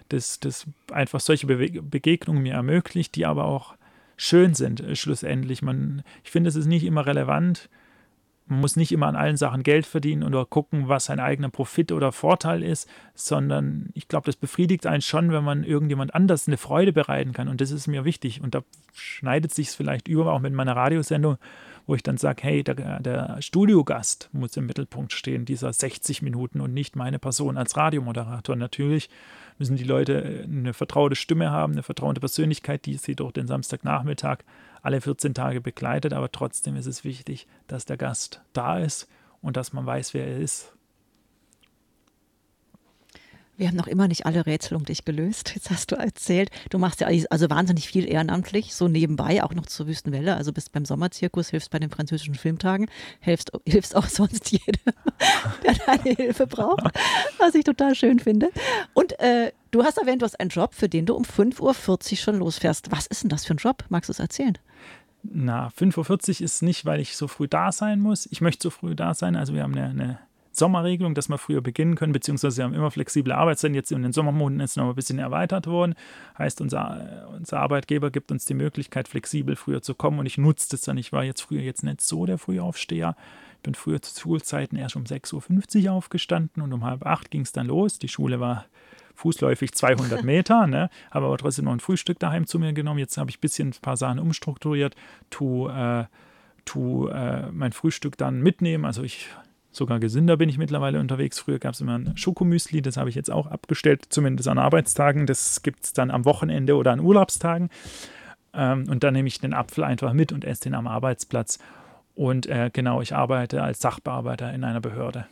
das einfach solche Begegnungen mir ermöglicht, die aber auch schön sind, schlussendlich. Ich finde, es ist nicht immer relevant. Man muss nicht immer an allen Sachen Geld verdienen oder gucken, was sein eigener Profit oder Vorteil ist, sondern ich glaube, das befriedigt einen schon, wenn man irgendjemand anders eine Freude bereiten kann. Und das ist mir wichtig. Und da schneidet sich es vielleicht über, auch mit meiner Radiosendung, wo ich dann sage, hey, der Studiogast muss im Mittelpunkt stehen, dieser 60 Minuten und nicht meine Person als Radiomoderator. Natürlich müssen die Leute eine vertraute Stimme haben, eine vertraute Persönlichkeit, die sie durch den Samstagnachmittag alle 14 Tage begleitet, aber trotzdem ist es wichtig, dass der Gast da ist und dass man weiß, wer er ist. Wir haben noch immer nicht alle Rätsel um dich gelöst. Jetzt hast du erzählt, du machst ja also wahnsinnig viel ehrenamtlich, so nebenbei, auch noch zur Wüstenwelle. Also bist beim Sommerzirkus, hilfst bei den französischen Filmtagen, hilfst auch sonst jedem, der deine Hilfe braucht, was ich total schön finde. Und du hast erwähnt, du hast einen Job, für den du um 5:40 Uhr schon losfährst. Was ist denn das für ein Job? Magst du es erzählen? Na, 5:40 Uhr ist nicht, weil ich so früh da sein muss. Ich möchte so früh da sein. Also wir haben eine Sommerregelung, dass wir früher beginnen können, beziehungsweise wir haben immer flexible Arbeitszeiten. Jetzt in den Sommermonaten ist es noch ein bisschen erweitert worden. Heißt, unser Arbeitgeber gibt uns die Möglichkeit, flexibel früher zu kommen und ich nutze das dann. Ich war jetzt früher nicht so der Frühaufsteher. Ich bin früher zu Schulzeiten erst um 6:50 Uhr aufgestanden und um 7:30 ging es dann los. Die Schule war fußläufig 200 Meter, ne? Habe aber trotzdem noch ein Frühstück daheim zu mir genommen. Jetzt habe ich ein paar Sachen umstrukturiert, mein Frühstück dann mitnehmen. Also sogar gesünder bin ich mittlerweile unterwegs. Früher gab es immer ein Schokomüsli, das habe ich jetzt auch abgestellt, zumindest an Arbeitstagen. Das gibt es dann am Wochenende oder an Urlaubstagen. Und dann nehme ich den Apfel einfach mit und esse den am Arbeitsplatz. Und genau, ich arbeite als Sachbearbeiter in einer Behörde.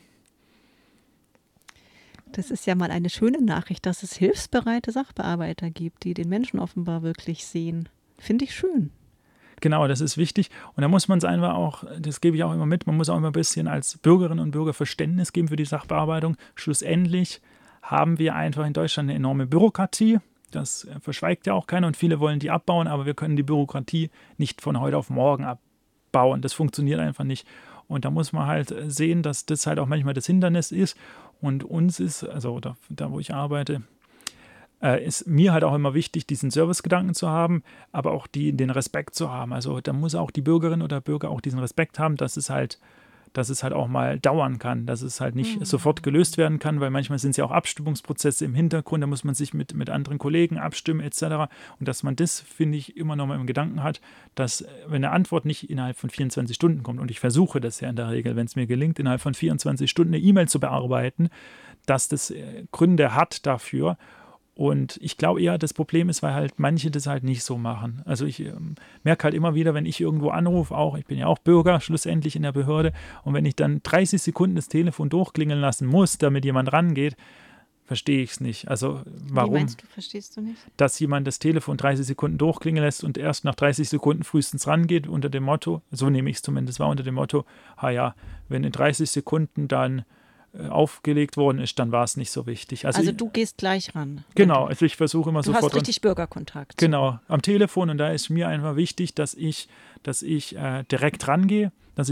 Das ist ja mal eine schöne Nachricht, dass es hilfsbereite Sachbearbeiter gibt, die den Menschen offenbar wirklich sehen. Finde ich schön. Genau, das ist wichtig. Und da muss man es einfach auch, das gebe ich auch immer mit, man muss auch immer ein bisschen als Bürgerinnen und Bürger Verständnis geben für die Sachbearbeitung. Schlussendlich haben wir einfach in Deutschland eine enorme Bürokratie. Das verschweigt ja auch keiner und viele wollen die abbauen, aber wir können die Bürokratie nicht von heute auf morgen abbauen. Das funktioniert einfach nicht. Und da muss man halt sehen, dass das halt auch manchmal das Hindernis ist. Und uns ist, also da wo ich arbeite, ist mir halt auch immer wichtig, diesen Servicegedanken zu haben, aber auch den Respekt zu haben. Also da muss auch die Bürgerin oder Bürger auch diesen Respekt haben, dass es halt auch mal dauern kann, dass es halt nicht sofort gelöst werden kann, weil manchmal sind es ja auch Abstimmungsprozesse im Hintergrund, da muss man sich mit anderen Kollegen abstimmen etc. Und dass man das, finde ich, immer noch mal im Gedanken hat, dass wenn eine Antwort nicht innerhalb von 24 Stunden kommt, und ich versuche das ja in der Regel, wenn es mir gelingt, innerhalb von 24 Stunden eine E-Mail zu bearbeiten, dass das Gründe hat dafür. Und ich glaube eher, das Problem ist, weil halt manche das halt nicht so machen. Also ich merke halt immer wieder, wenn ich irgendwo anrufe, ich bin ja auch Bürger schlussendlich in der Behörde, und wenn ich dann 30 Sekunden das Telefon durchklingeln lassen muss, damit jemand rangeht, verstehe ich es nicht. Also warum? Wie meinst du, verstehst du nicht? Dass jemand das Telefon 30 Sekunden durchklingeln lässt und erst nach 30 Sekunden frühestens rangeht, unter dem Motto, so nehme ich es zumindest wahr, unter dem Motto, wenn in 30 Sekunden dann aufgelegt worden ist, dann war es nicht so wichtig. Also du gehst gleich ran. Genau, also ich versuche immer sofort. Du hast richtig Bürgerkontakt. Genau, am Telefon, und da ist mir einfach wichtig, dass ich direkt rangehe,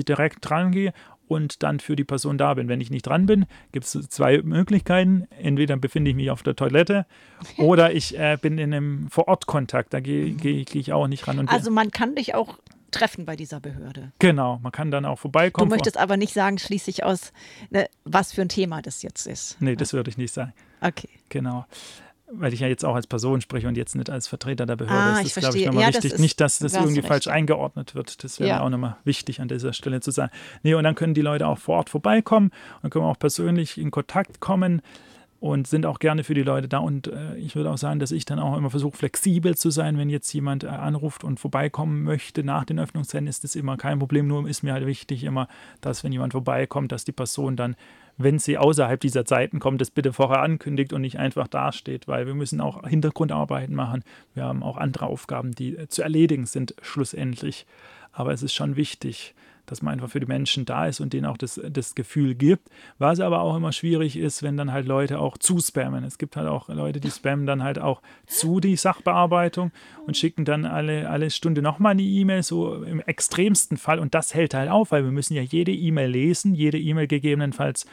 und dann für die Person da bin. Wenn ich nicht dran bin, gibt es zwei Möglichkeiten. Entweder befinde ich mich auf der Toilette oder ich bin in einem Vor-Ort-Kontakt. Da gehe ich auch nicht ran. Und also man kann dich auch treffen bei dieser Behörde. Genau, man kann dann auch vorbeikommen. Du möchtest aber nicht sagen, schließlich aus, was für ein Thema das jetzt ist. Nee, das würde ich nicht sagen. Okay. Genau. Weil ich ja jetzt auch als Person spreche und jetzt nicht als Vertreter der Behörde. Das ist, glaube ich, nochmal wichtig. Nicht, dass das irgendwie falsch eingeordnet wird. Das wäre auch nochmal wichtig an dieser Stelle zu sagen. Nee, und dann können die Leute auch vor Ort vorbeikommen und können auch persönlich in Kontakt kommen und sind auch gerne für die Leute da. Und ich würde auch sagen, dass ich dann auch immer versuche, flexibel zu sein. Wenn jetzt jemand anruft und vorbeikommen möchte nach den Öffnungszeiten, ist das immer kein Problem. Nur ist mir halt wichtig immer, dass wenn jemand vorbeikommt, dass die Person dann, wenn sie außerhalb dieser Zeiten kommt, das bitte vorher ankündigt und nicht einfach dasteht, weil wir müssen auch Hintergrundarbeiten machen. Wir haben auch andere Aufgaben, die zu erledigen sind schlussendlich. Aber es ist schon wichtig, dass man einfach für die Menschen da ist und denen auch das Gefühl gibt. Was aber auch immer schwierig ist, wenn dann halt Leute auch zuspammen. Es gibt halt auch Leute, die spammen dann halt auch zu die Sachbearbeitung und schicken dann alle Stunde nochmal eine E-Mail, so im extremsten Fall. Und das hält halt auf, weil wir müssen ja jede E-Mail lesen, jede E-Mail gegebenenfalls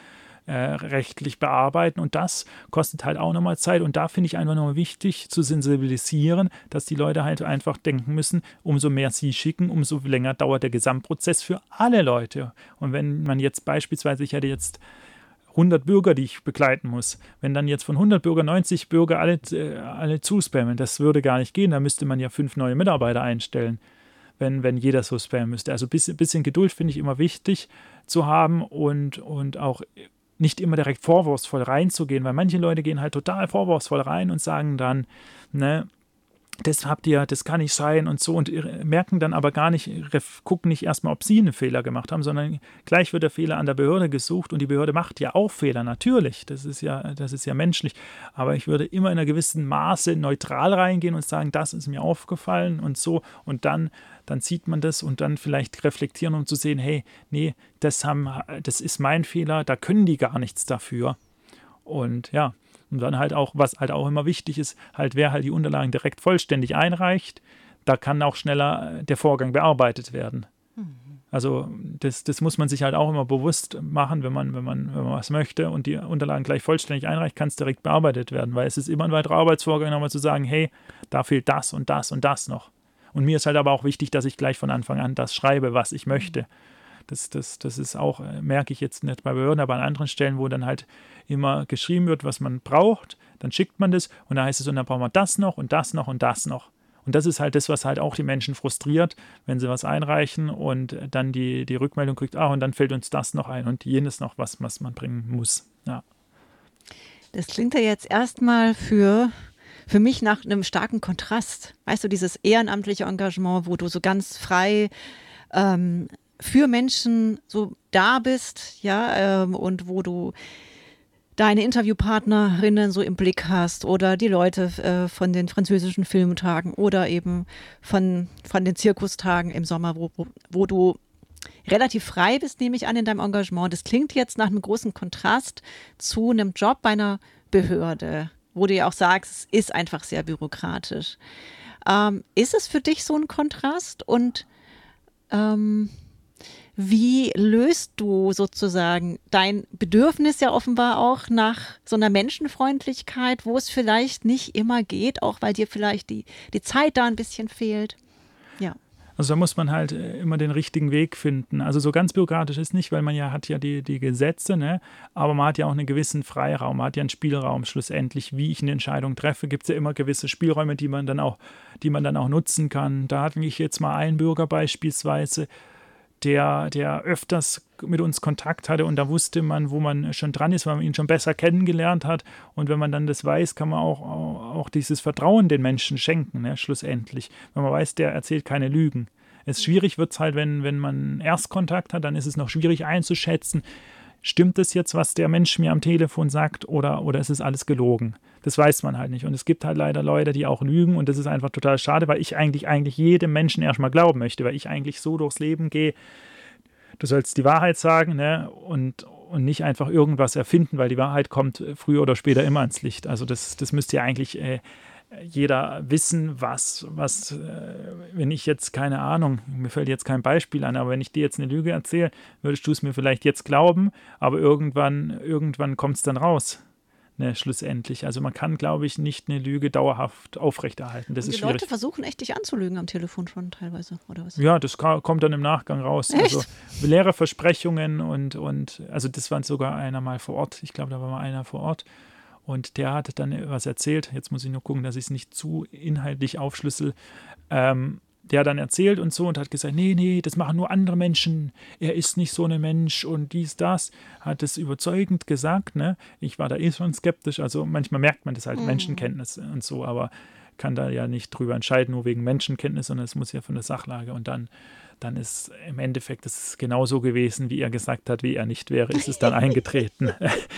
rechtlich bearbeiten und das kostet halt auch nochmal Zeit und da finde ich einfach nochmal wichtig zu sensibilisieren, dass die Leute halt einfach denken müssen, umso mehr sie schicken, umso länger dauert der Gesamtprozess für alle Leute. Und wenn man jetzt beispielsweise, ich hätte jetzt 100 Bürger, die ich begleiten muss. Wenn dann jetzt von 100 Bürger 90 Bürger alle zuspammen, das würde gar nicht gehen. Da müsste man ja 5 neue Mitarbeiter einstellen, wenn jeder so spammen müsste. Also ein bisschen Geduld finde ich immer wichtig zu haben und auch nicht immer direkt vorwurfsvoll reinzugehen, weil manche Leute gehen halt total vorwurfsvoll rein und sagen dann, ne, das habt ihr, das kann nicht sein und so und merken dann aber gar nicht, gucken nicht erstmal, ob sie einen Fehler gemacht haben, sondern gleich wird der Fehler an der Behörde gesucht und die Behörde macht ja auch Fehler, natürlich, das ist ja menschlich, aber ich würde immer in einer gewissen Maße neutral reingehen und sagen, das ist mir aufgefallen und so und dann sieht man das und dann vielleicht reflektieren, um zu sehen, hey, nee, das ist mein Fehler, da können die gar nichts dafür und ja, und dann halt auch, was halt auch immer wichtig ist, halt wer halt die Unterlagen direkt vollständig einreicht, da kann auch schneller der Vorgang bearbeitet werden. Also das muss man sich halt auch immer bewusst machen, wenn man was möchte und die Unterlagen gleich vollständig einreicht, kann es direkt bearbeitet werden, weil es ist immer ein weiterer Arbeitsvorgang, nochmal zu sagen, hey, da fehlt das und das und das noch. Und mir ist halt aber auch wichtig, dass ich gleich von Anfang an das schreibe, was ich möchte. Das ist auch, merke ich jetzt nicht bei Behörden, aber an anderen Stellen, wo dann halt immer geschrieben wird, was man braucht, dann schickt man das und dann heißt es, und dann brauchen wir das noch und das noch und das noch. Und das ist halt das, was halt auch die Menschen frustriert, wenn sie was einreichen und dann die Rückmeldung kriegt, und dann fällt uns das noch ein und jenes noch, was man bringen muss. Ja. Das klingt ja jetzt erstmal für mich nach einem starken Kontrast. Weißt du, dieses ehrenamtliche Engagement, wo du so ganz frei für Menschen so da bist, ja, und wo du deine Interviewpartnerinnen so im Blick hast oder die Leute von den französischen Filmtagen oder eben von den Zirkustagen im Sommer, wo du relativ frei bist, nehme ich an, in deinem Engagement. Das klingt jetzt nach einem großen Kontrast zu einem Job bei einer Behörde, wo du ja auch sagst, es ist einfach sehr bürokratisch. Ist es für dich so ein Kontrast und wie löst du sozusagen dein Bedürfnis ja offenbar auch nach so einer Menschenfreundlichkeit, wo es vielleicht nicht immer geht, auch weil dir vielleicht die Zeit da ein bisschen fehlt? Ja. Also da muss man halt immer den richtigen Weg finden. Also so ganz bürokratisch ist nicht, weil man ja hat ja die Gesetze, ne? Aber man hat ja auch einen gewissen Freiraum, man hat ja einen Spielraum schlussendlich, wie ich eine Entscheidung treffe, gibt es ja immer gewisse Spielräume, die man dann auch nutzen kann. Da hatten ich jetzt mal einen Bürger beispielsweise, der öfters mit uns Kontakt hatte und da wusste man, wo man schon dran ist, weil man ihn schon besser kennengelernt hat und wenn man dann das weiß, kann man auch dieses Vertrauen den Menschen schenken, ne, schlussendlich. Wenn man weiß, der erzählt keine Lügen. Schwierig wird es halt, wenn man Erstkontakt hat, dann ist es noch schwierig einzuschätzen, stimmt es jetzt, was der Mensch mir am Telefon sagt oder ist es alles gelogen? Das weiß man halt nicht. Und es gibt halt leider Leute, die auch lügen und das ist einfach total schade, weil ich eigentlich jedem Menschen erstmal glauben möchte, weil ich eigentlich so durchs Leben gehe, du sollst die Wahrheit sagen, ne? Und nicht einfach irgendwas erfinden, weil die Wahrheit kommt früher oder später immer ans Licht. Also das müsste ja eigentlich jeder wissen, was wenn ich jetzt, keine Ahnung, mir fällt jetzt kein Beispiel an, aber wenn ich dir jetzt eine Lüge erzähle, würdest du es mir vielleicht jetzt glauben, aber irgendwann kommt es dann raus. Ne, schlussendlich. Also man kann, glaube ich, nicht eine Lüge dauerhaft aufrechterhalten. Das ist schwierig. Leute versuchen echt, dich anzulügen am Telefon schon teilweise, oder was? Ja, das kommt dann im Nachgang raus. Echt? Also leere Versprechungen und also das war sogar einer mal vor Ort. Ich glaube, da war mal einer vor Ort und der hat dann was erzählt. Jetzt muss ich nur gucken, dass ich es nicht zu inhaltlich aufschlüssel. Der hat dann erzählt und so und hat gesagt, nee, das machen nur andere Menschen, er ist nicht so ein Mensch und dies, das, hat es überzeugend gesagt, ne? Ich war da schon skeptisch, also manchmal merkt man das halt, Menschenkenntnis und so, aber kann da ja nicht drüber entscheiden, nur wegen Menschenkenntnis, sondern es muss ja von der Sachlage und dann ist im Endeffekt es genauso gewesen, wie er gesagt hat, wie er nicht wäre, ist es dann eingetreten.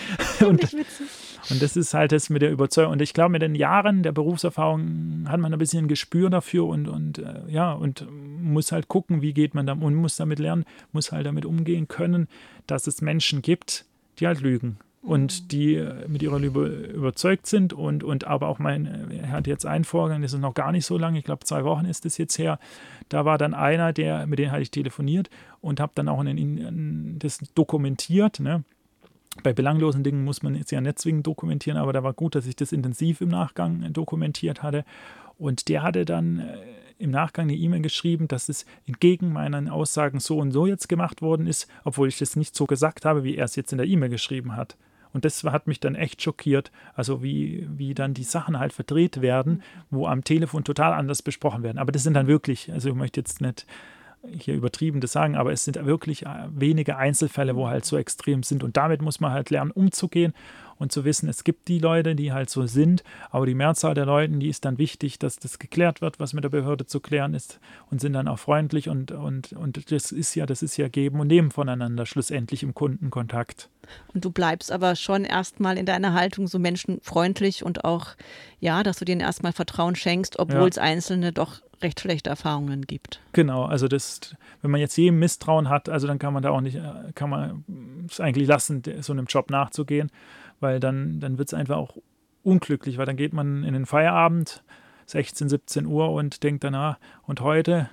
Und das ist halt das mit der Überzeugung. Und ich glaube, mit den Jahren der Berufserfahrung hat man ein bisschen ein Gespür dafür und muss halt gucken, wie geht man da und muss damit lernen, muss halt damit umgehen können, dass es Menschen gibt, die halt lügen. Und die mit ihrer Lüge überzeugt sind und aber auch er hat jetzt einen Vorgang, das ist noch gar nicht so lange, ich glaube 2 Wochen ist das jetzt her, da war dann einer, mit dem hatte ich telefoniert und habe dann auch das dokumentiert, ne, bei belanglosen Dingen muss man es ja nicht zwingend dokumentieren, aber da war gut, dass ich das intensiv im Nachgang dokumentiert hatte. Und der hatte dann im Nachgang eine E-Mail geschrieben, dass es entgegen meinen Aussagen so und so jetzt gemacht worden ist, obwohl ich das nicht so gesagt habe, wie er es jetzt in der E-Mail geschrieben hat. Und das hat mich dann echt schockiert, also wie dann die Sachen halt verdreht werden, wo am Telefon total anders besprochen werden. Aber das sind dann wirklich, also ich möchte jetzt nicht hier übertrieben das sagen, aber es sind wirklich wenige Einzelfälle, wo halt so extrem sind. Und damit muss man halt lernen, umzugehen und zu wissen, es gibt die Leute, die halt so sind, aber die Mehrzahl der Leute, die ist dann wichtig, dass das geklärt wird, was mit der Behörde zu klären ist und sind dann auch freundlich und das ist ja Geben und Nehmen voneinander schlussendlich im Kundenkontakt. Und du bleibst aber schon erstmal in deiner Haltung so menschenfreundlich und auch, ja, dass du denen erstmal Vertrauen schenkst, obwohl es Einzelne doch recht schlechte Erfahrungen gibt. Genau, also wenn man jetzt jedem Misstrauen hat, also dann kann man da auch nicht, kann man es eigentlich lassen, so einem Job nachzugehen, weil dann wird es einfach auch unglücklich, weil dann geht man in den Feierabend, 16, 17 Uhr und denkt danach, und heute,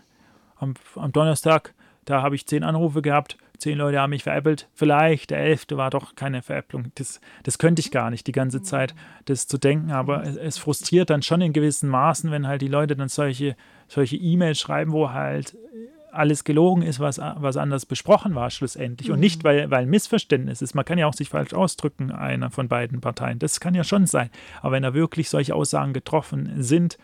am Donnerstag, da habe ich 10 Anrufe gehabt, 10 Leute haben mich veräppelt, vielleicht der 11. war doch keine Veräpplung. Das könnte ich gar nicht die ganze Zeit, das zu denken, aber es frustriert dann schon in gewissen Maßen, wenn halt die Leute dann solche E-Mails schreiben, wo halt alles gelogen ist, was anders besprochen war schlussendlich. Und nicht, weil ein Missverständnis ist. Man kann ja auch sich falsch ausdrücken, einer von beiden Parteien. Das kann ja schon sein. Aber wenn da wirklich solche Aussagen getroffen sind,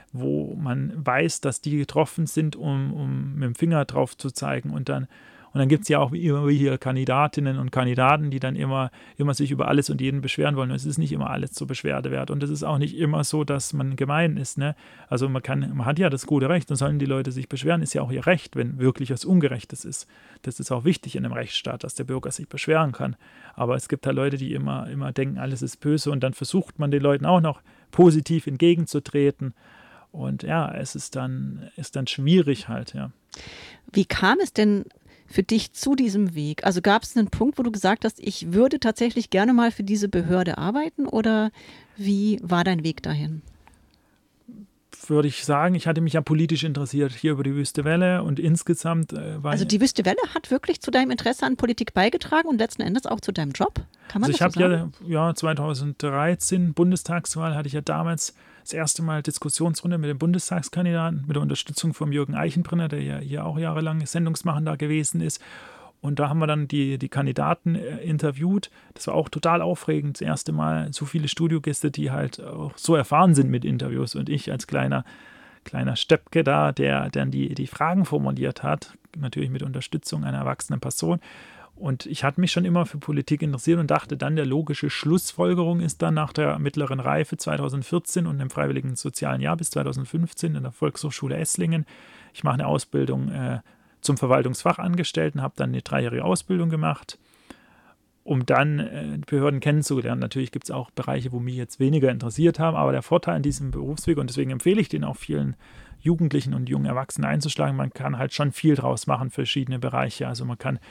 wo man weiß, dass die getroffen sind, um mit dem Finger drauf zu zeigen und dann gibt es ja auch immer hier Kandidatinnen und Kandidaten, die dann immer sich über alles und jeden beschweren wollen. Und es ist nicht immer alles zur Beschwerde wert. Und es ist auch nicht immer so, dass man gemein ist. Ne? Also man hat ja das gute Recht, dann sollen die Leute sich beschweren. Ist ja auch ihr Recht, wenn wirklich was Ungerechtes ist. Das ist auch wichtig in einem Rechtsstaat, dass der Bürger sich beschweren kann. Aber es gibt halt Leute, die immer denken, alles ist böse. Und dann versucht man den Leuten auch noch positiv entgegenzutreten. Und ja, es ist dann schwierig halt, ja. Wie kam es denn für dich zu diesem Weg? Also gab es einen Punkt, wo du gesagt hast, ich würde tatsächlich gerne mal für diese Behörde arbeiten, oder wie war dein Weg dahin? Würde ich sagen, ich hatte mich ja politisch interessiert hier über die Wüste Welle und insgesamt war Also die Wüste Welle hat wirklich zu deinem Interesse an Politik beigetragen und letzten Endes auch zu deinem Job? Kann man also das so sagen? Ich habe ja 2013 Bundestagswahl, hatte ich ja damals das erste Mal Diskussionsrunde mit dem Bundestagskandidaten, mit der Unterstützung von Jürgen Eichenbrenner, der ja hier auch jahrelang Sendungsmachender gewesen ist. Und da haben wir dann die Kandidaten interviewt. Das war auch total aufregend. Das erste Mal so viele Studiogäste, die halt auch so erfahren sind mit Interviews. Und ich als kleiner Steppke da, der dann die Fragen formuliert hat, natürlich mit Unterstützung einer erwachsenen Person. Und ich hatte mich schon immer für Politik interessiert und dachte dann, der logische Schlussfolgerung ist dann nach der mittleren Reife 2014 und dem freiwilligen sozialen Jahr bis 2015 in der Volkshochschule Esslingen. Ich mache eine Ausbildung zum Verwaltungsfachangestellten, habe dann eine 3-jährige Ausbildung gemacht, um dann Behörden kennenzulernen. Natürlich gibt es auch Bereiche, wo mich jetzt weniger interessiert haben, aber der Vorteil an diesem Berufsweg, und deswegen empfehle ich den auch vielen Jugendlichen und jungen Erwachsenen einzuschlagen, man kann halt schon viel draus machen, verschiedene Bereiche. Also man kann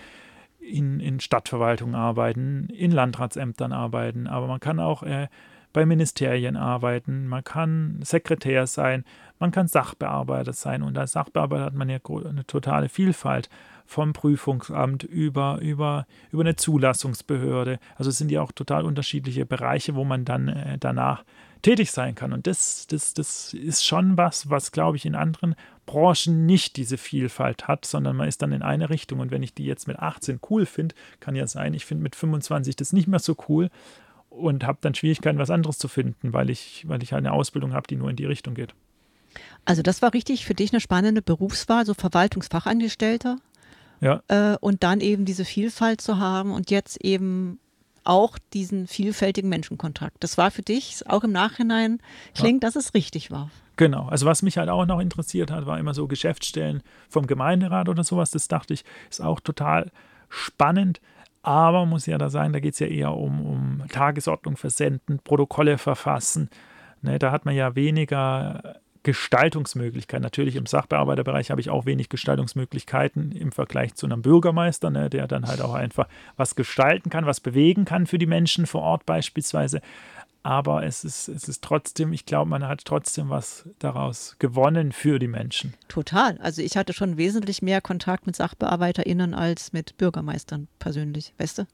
in Stadtverwaltungen arbeiten, in Landratsämtern arbeiten, aber man kann auch bei Ministerien arbeiten, man kann Sekretär sein, man kann Sachbearbeiter sein, und als Sachbearbeiter hat man ja eine totale Vielfalt, vom Prüfungsamt über eine Zulassungsbehörde. Also es sind ja auch total unterschiedliche Bereiche, wo man dann danach tätig sein kann. Und das ist schon was, glaube ich, in anderen Branchen nicht diese Vielfalt hat, sondern man ist dann in eine Richtung. Und wenn ich die jetzt mit 18 cool finde, kann ja sein, ich finde mit 25 das nicht mehr so cool und habe dann Schwierigkeiten, was anderes zu finden, weil ich halt eine Ausbildung habe, die nur in die Richtung geht. Also das war richtig für dich eine spannende Berufswahl, so Verwaltungsfachangestellter. Ja. Und dann eben diese Vielfalt zu haben und jetzt eben auch diesen vielfältigen Menschenkontakt. Das war für dich auch im Nachhinein klingt, dass es richtig war. Genau. Also was mich halt auch noch interessiert hat, war immer so Geschäftsstellen vom Gemeinderat oder sowas. Das dachte ich, ist auch total spannend. Aber muss ja da sagen, da geht es ja eher um Tagesordnung versenden, Protokolle verfassen. Ne, da hat man ja weniger Gestaltungsmöglichkeiten. Natürlich im Sachbearbeiterbereich habe ich auch wenig Gestaltungsmöglichkeiten im Vergleich zu einem Bürgermeister, ne, der dann halt auch einfach was gestalten kann, was bewegen kann für die Menschen vor Ort beispielsweise. Aber es ist trotzdem, ich glaube, man hat trotzdem was daraus gewonnen für die Menschen. Total. Also ich hatte schon wesentlich mehr Kontakt mit SachbearbeiterInnen als mit Bürgermeistern persönlich, weißt du?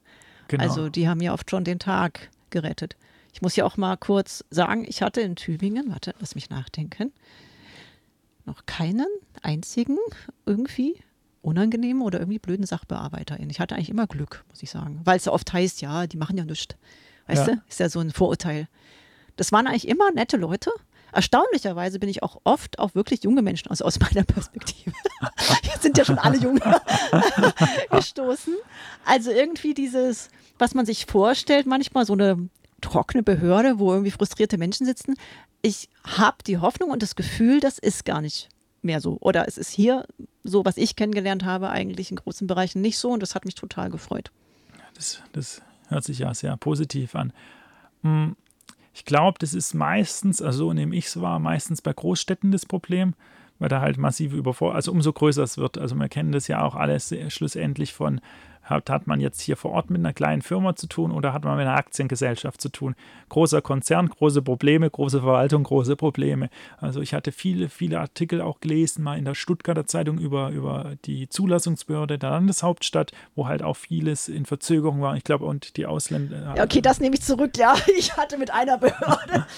Genau. Also die haben ja oft schon den Tag gerettet. Ich muss ja auch mal kurz sagen, ich hatte in Tübingen, warte, lass mich nachdenken, noch keinen einzigen irgendwie unangenehmen oder irgendwie blöden SachbearbeiterInnen. Ich hatte eigentlich immer Glück, muss ich sagen. Weil es ja oft heißt, ja, die machen ja nichts. Weißt du? Ist ja so ein Vorurteil. Das waren eigentlich immer nette Leute. Erstaunlicherweise bin ich auch oft auf wirklich junge Menschen, also aus meiner Perspektive. Jetzt sind ja schon alle jung gestoßen. Also irgendwie dieses, was man sich vorstellt, manchmal so eine trockene Behörde, wo irgendwie frustrierte Menschen sitzen. Ich habe die Hoffnung und das Gefühl, das ist gar nicht mehr so. Oder es ist hier so, was ich kennengelernt habe, eigentlich in großen Bereichen nicht so und das hat mich total gefreut. Das hört sich ja sehr positiv an. Ich glaube, das ist meistens, also so nehme ich es wahr, meistens bei Großstädten das Problem, weil da halt massive Überforderung, also umso größer es wird. Also wir kennen das ja auch alles schlussendlich von, hat man jetzt hier vor Ort mit einer kleinen Firma zu tun oder hat man mit einer Aktiengesellschaft zu tun? Großer Konzern, große Probleme, große Verwaltung, große Probleme. Also ich hatte viele Artikel auch gelesen, mal in der Stuttgarter Zeitung über die Zulassungsbehörde der Landeshauptstadt, wo halt auch vieles in Verzögerung war. Ich glaube, und die Ausländer... Ja, okay, das nehme ich zurück. Ja, ich hatte mit einer Behörde,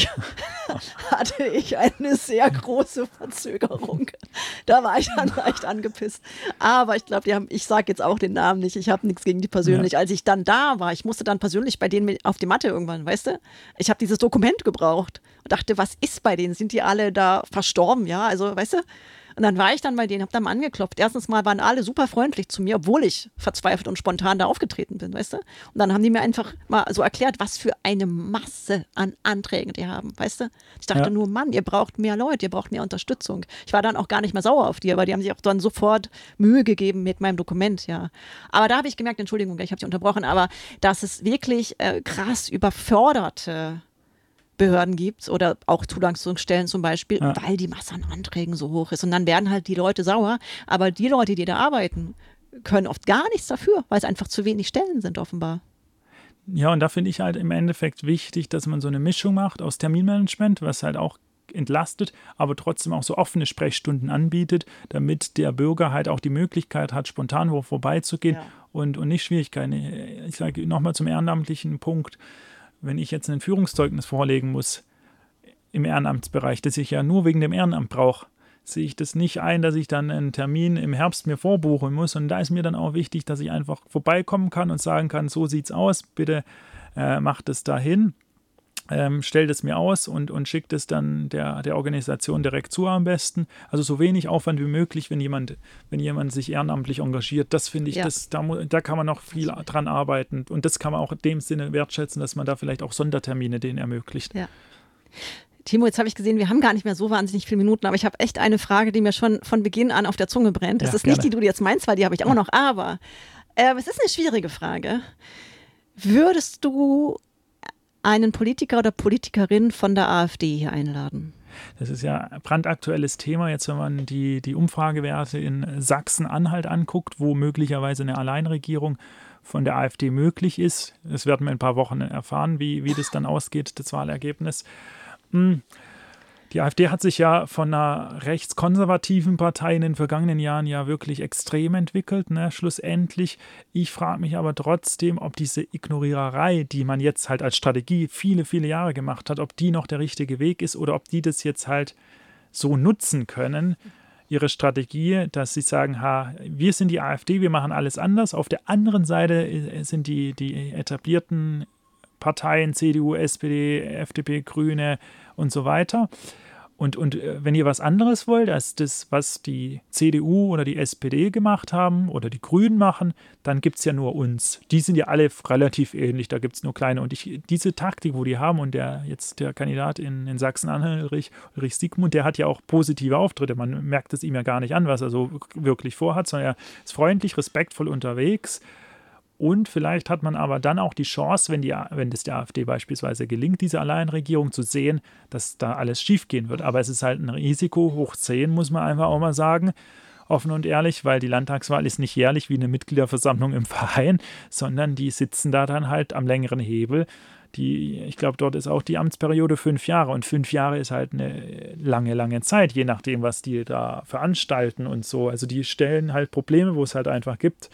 hatte ich eine sehr große Verzögerung. Da war ich dann leicht angepisst. Aber ich glaube, ich sage jetzt auch den Namen nicht. Ich habe nichts gegen die persönlich. Ja. Als ich dann da war, ich musste dann persönlich bei denen auf die Matte irgendwann, weißt du? Ich habe dieses Dokument gebraucht und dachte, was ist bei denen? Sind die alle da verstorben? Ja, also, weißt du? Und dann war ich dann bei denen, habe dann mal angeklopft. Erstens mal waren alle super freundlich zu mir, obwohl ich verzweifelt und spontan da aufgetreten bin, weißt du? Und dann haben die mir einfach mal so erklärt, was für eine Masse an Anträgen die haben, weißt du? Ich dachte nur, Mann, ihr braucht mehr Leute, ihr braucht mehr Unterstützung. Ich war dann auch gar nicht mehr sauer auf die, aber die haben sich auch dann sofort Mühe gegeben mit meinem Dokument, ja. Aber da habe ich gemerkt, Entschuldigung, ich habe dich unterbrochen, aber dass es wirklich krass überforderte Behörden gibt oder auch Zulassungsstellen zum Beispiel, weil die Masse an Anträgen so hoch ist. Und dann werden halt die Leute sauer. Aber die Leute, die da arbeiten, können oft gar nichts dafür, weil es einfach zu wenig Stellen sind offenbar. Ja, und da finde ich halt im Endeffekt wichtig, dass man so eine Mischung macht aus Terminmanagement, was halt auch entlastet, aber trotzdem auch so offene Sprechstunden anbietet, damit der Bürger halt auch die Möglichkeit hat, spontan wo vorbeizugehen und nicht Schwierigkeiten. Ich sage nochmal zum ehrenamtlichen Punkt, wenn ich jetzt ein Führungszeugnis vorlegen muss im Ehrenamtsbereich, das ich ja nur wegen dem Ehrenamt brauche, sehe ich das nicht ein, dass ich dann einen Termin im Herbst mir vorbuchen muss. Und da ist mir dann auch wichtig, dass ich einfach vorbeikommen kann und sagen kann, so sieht's aus, bitte macht es dahin, stellt es mir aus und schickt es dann der Organisation direkt zu am besten. Also so wenig Aufwand wie möglich, wenn jemand sich ehrenamtlich engagiert. Das finde ich, da kann man noch viel dran arbeiten. Und das kann man auch in dem Sinne wertschätzen, dass man da vielleicht auch Sondertermine denen ermöglicht. Ja. Timo, jetzt habe ich gesehen, wir haben gar nicht mehr so wahnsinnig viele Minuten, aber ich habe echt eine Frage, die mir schon von Beginn an auf der Zunge brennt. Das ist nicht die, du jetzt meinst, weil die habe ich auch noch, aber es ist eine schwierige Frage. Würdest du einen Politiker oder Politikerin von der AfD hier einladen? Das ist ja ein brandaktuelles Thema, jetzt wenn man die Umfragewerte in Sachsen-Anhalt anguckt, wo möglicherweise eine Alleinregierung von der AfD möglich ist. Das werden wir in ein paar Wochen erfahren, wie das dann ausgeht, das Wahlergebnis. Die AfD hat sich ja von einer rechtskonservativen Partei in den vergangenen Jahren ja wirklich extrem entwickelt, ne, schlussendlich. Ich frage mich aber trotzdem, ob diese Ignoriererei, die man jetzt halt als Strategie viele Jahre gemacht hat, ob die noch der richtige Weg ist oder ob die das jetzt halt so nutzen können, ihre Strategie, dass sie sagen, wir sind die AfD, wir machen alles anders. Auf der anderen Seite sind die etablierten Parteien, CDU, SPD, FDP, Grüne und so weiter. Und wenn ihr was anderes wollt, als das, was die CDU oder die SPD gemacht haben oder die Grünen machen, dann gibt es ja nur uns. Die sind ja alle relativ ähnlich, da gibt es nur kleine. Und diese Taktik, wo die haben, und der Kandidat in Sachsen-Anhalt, Ulrich Siegmund, der hat ja auch positive Auftritte. Man merkt es ihm ja gar nicht an, was er so wirklich vorhat, sondern er ist freundlich, respektvoll unterwegs. Und vielleicht hat man aber dann auch die Chance, wenn das der AfD beispielsweise gelingt, diese Alleinregierung zu sehen, dass da alles schiefgehen wird. Aber es ist halt ein Risiko, hoch 10, muss man einfach auch mal sagen, offen und ehrlich, weil die Landtagswahl ist nicht jährlich wie eine Mitgliederversammlung im Verein, sondern die sitzen da dann halt am längeren Hebel. Ich glaube, dort ist auch die Amtsperiode 5 Jahre und 5 Jahre ist halt eine lange Zeit, je nachdem, was die da veranstalten und so. Also die stellen halt Probleme, wo es halt einfach gibt.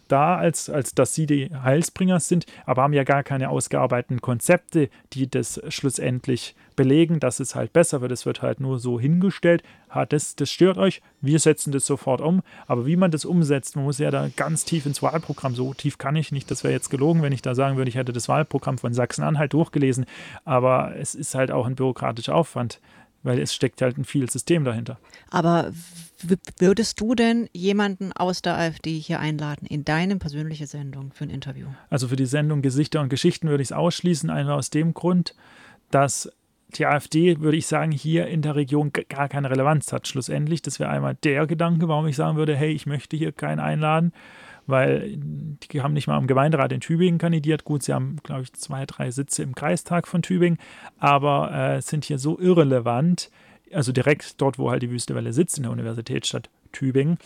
da, als dass sie die Heilsbringer sind, aber haben ja gar keine ausgearbeiteten Konzepte, die das schlussendlich belegen, dass es halt besser wird. Es wird halt nur so hingestellt, das stört euch, wir setzen das sofort um. Aber wie man das umsetzt, man muss ja da ganz tief ins Wahlprogramm, so tief kann ich nicht, das wäre jetzt gelogen, wenn ich da sagen würde, ich hätte das Wahlprogramm von Sachsen-Anhalt durchgelesen, aber es ist halt auch ein bürokratischer Aufwand, weil es steckt halt ein viel System dahinter. Aber würdest du denn jemanden aus der AfD hier einladen in deine persönliche Sendung für ein Interview? Also für die Sendung Gesichter und Geschichten würde ich es ausschließen, einfach aus dem Grund, dass die AfD, würde ich sagen, hier in der Region gar keine Relevanz hat. Schlussendlich, das wäre einmal der Gedanke, warum ich sagen würde, hey, ich möchte hier keinen einladen, weil die haben nicht mal im Gemeinderat in Tübingen kandidiert. Gut, sie haben, glaube ich, 2, 3 Sitze im Kreistag von Tübingen, aber sind hier so irrelevant, also direkt dort, wo halt die Wüste Welle sitzt, in der Universitätsstadt Tübingen.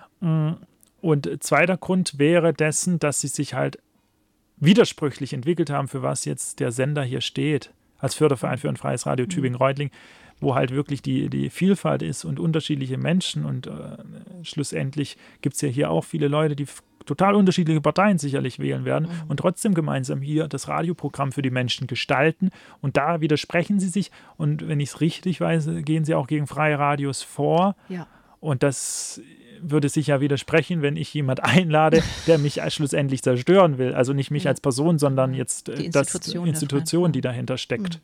Und zweiter Grund wäre dessen, dass sie sich halt widersprüchlich entwickelt haben, für was jetzt der Sender hier steht, als Förderverein für ein freies Radio Tübingen-Reutling, wo halt wirklich die Vielfalt ist und unterschiedliche Menschen und schlussendlich gibt es ja hier auch viele Leute, die total unterschiedliche Parteien sicherlich wählen werden und trotzdem gemeinsam hier das Radioprogramm für die Menschen gestalten und da widersprechen sie sich und wenn ich es richtig weiß, gehen sie auch gegen freie Radios vor und das würde sich ja widersprechen, wenn ich jemand einlade, der mich schlussendlich zerstören will. Also nicht mich als Person, sondern jetzt die Institution, die dahinter steckt.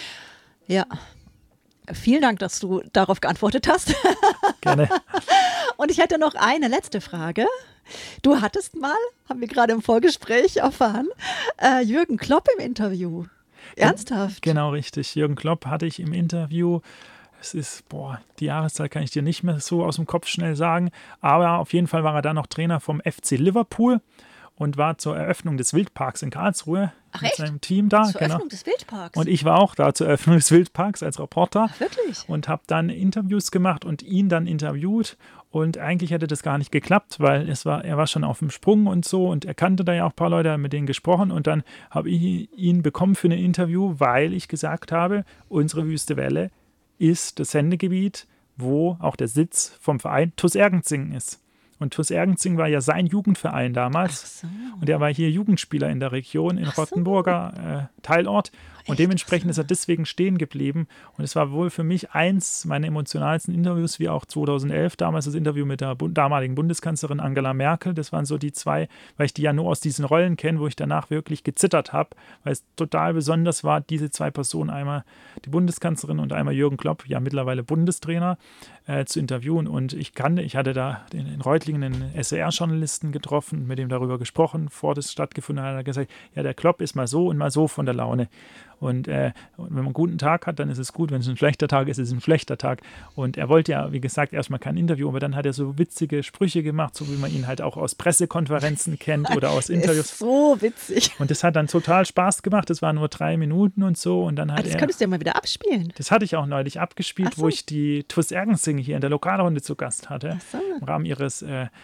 Ja, vielen Dank, dass du darauf geantwortet hast. Gerne. Und ich hätte noch eine letzte Frage. Du hattest mal, haben wir gerade im Vorgespräch erfahren, Jürgen Klopp im Interview. Ernsthaft? Genau, richtig. Jürgen Klopp hatte ich im Interview. Es ist, die Jahreszahl kann ich dir nicht mehr so aus dem Kopf schnell sagen, aber auf jeden Fall war er da noch Trainer vom FC Liverpool und war zur Eröffnung des Wildparks in Karlsruhe mit seinem Team da. Zur Eröffnung des Wildparks? Und ich war auch da zur Eröffnung des Wildparks als Reporter. Ach, wirklich? Und habe dann Interviews gemacht und ihn dann interviewt. Und eigentlich hätte das gar nicht geklappt, weil er war schon auf dem Sprung und so und er kannte da ja auch ein paar Leute, mit denen gesprochen und dann habe ich ihn bekommen für ein Interview, weil ich gesagt habe, unsere Wüste Welle ist das Sendegebiet, wo auch der Sitz vom Verein TuS Ergenzing ist. Und TuS Ergenzing war ja sein Jugendverein damals. Ach so. Und er war hier Jugendspieler in der Region, in Rottenburger Teilort. Und dementsprechend ist er deswegen stehen geblieben. Und es war wohl für mich eins meiner emotionalsten Interviews, wie auch 2011, damals das Interview mit der damaligen Bundeskanzlerin Angela Merkel. Das waren so die zwei, weil ich die ja nur aus diesen Rollen kenne, wo ich danach wirklich gezittert habe, weil es total besonders war, diese zwei Personen, einmal die Bundeskanzlerin und einmal Jürgen Klopp, ja mittlerweile Bundestrainer, zu interviewen. Und ich hatte da in Reutlingen einen SWR-Journalisten getroffen, mit dem darüber gesprochen, bevor das stattgefunden hat. Er hat gesagt, ja, der Klopp ist mal so und mal so von der Laune. Und wenn man einen guten Tag hat, dann ist es gut. Wenn es ein schlechter Tag ist, ist es ein schlechter Tag. Und er wollte ja, wie gesagt, erstmal kein Interview, aber dann hat er so witzige Sprüche gemacht, so wie man ihn halt auch aus Pressekonferenzen kennt oder aus Interviews. Ist so witzig. Und das hat dann total Spaß gemacht. Das waren nur 3 Minuten und so. Und dann hat das könntest du ja mal wieder abspielen. Das hatte ich auch neulich abgespielt, wo ich die TuS Ergenzing hier in der Lokalrunde zu Gast hatte. Ach so. Im Rahmen ihres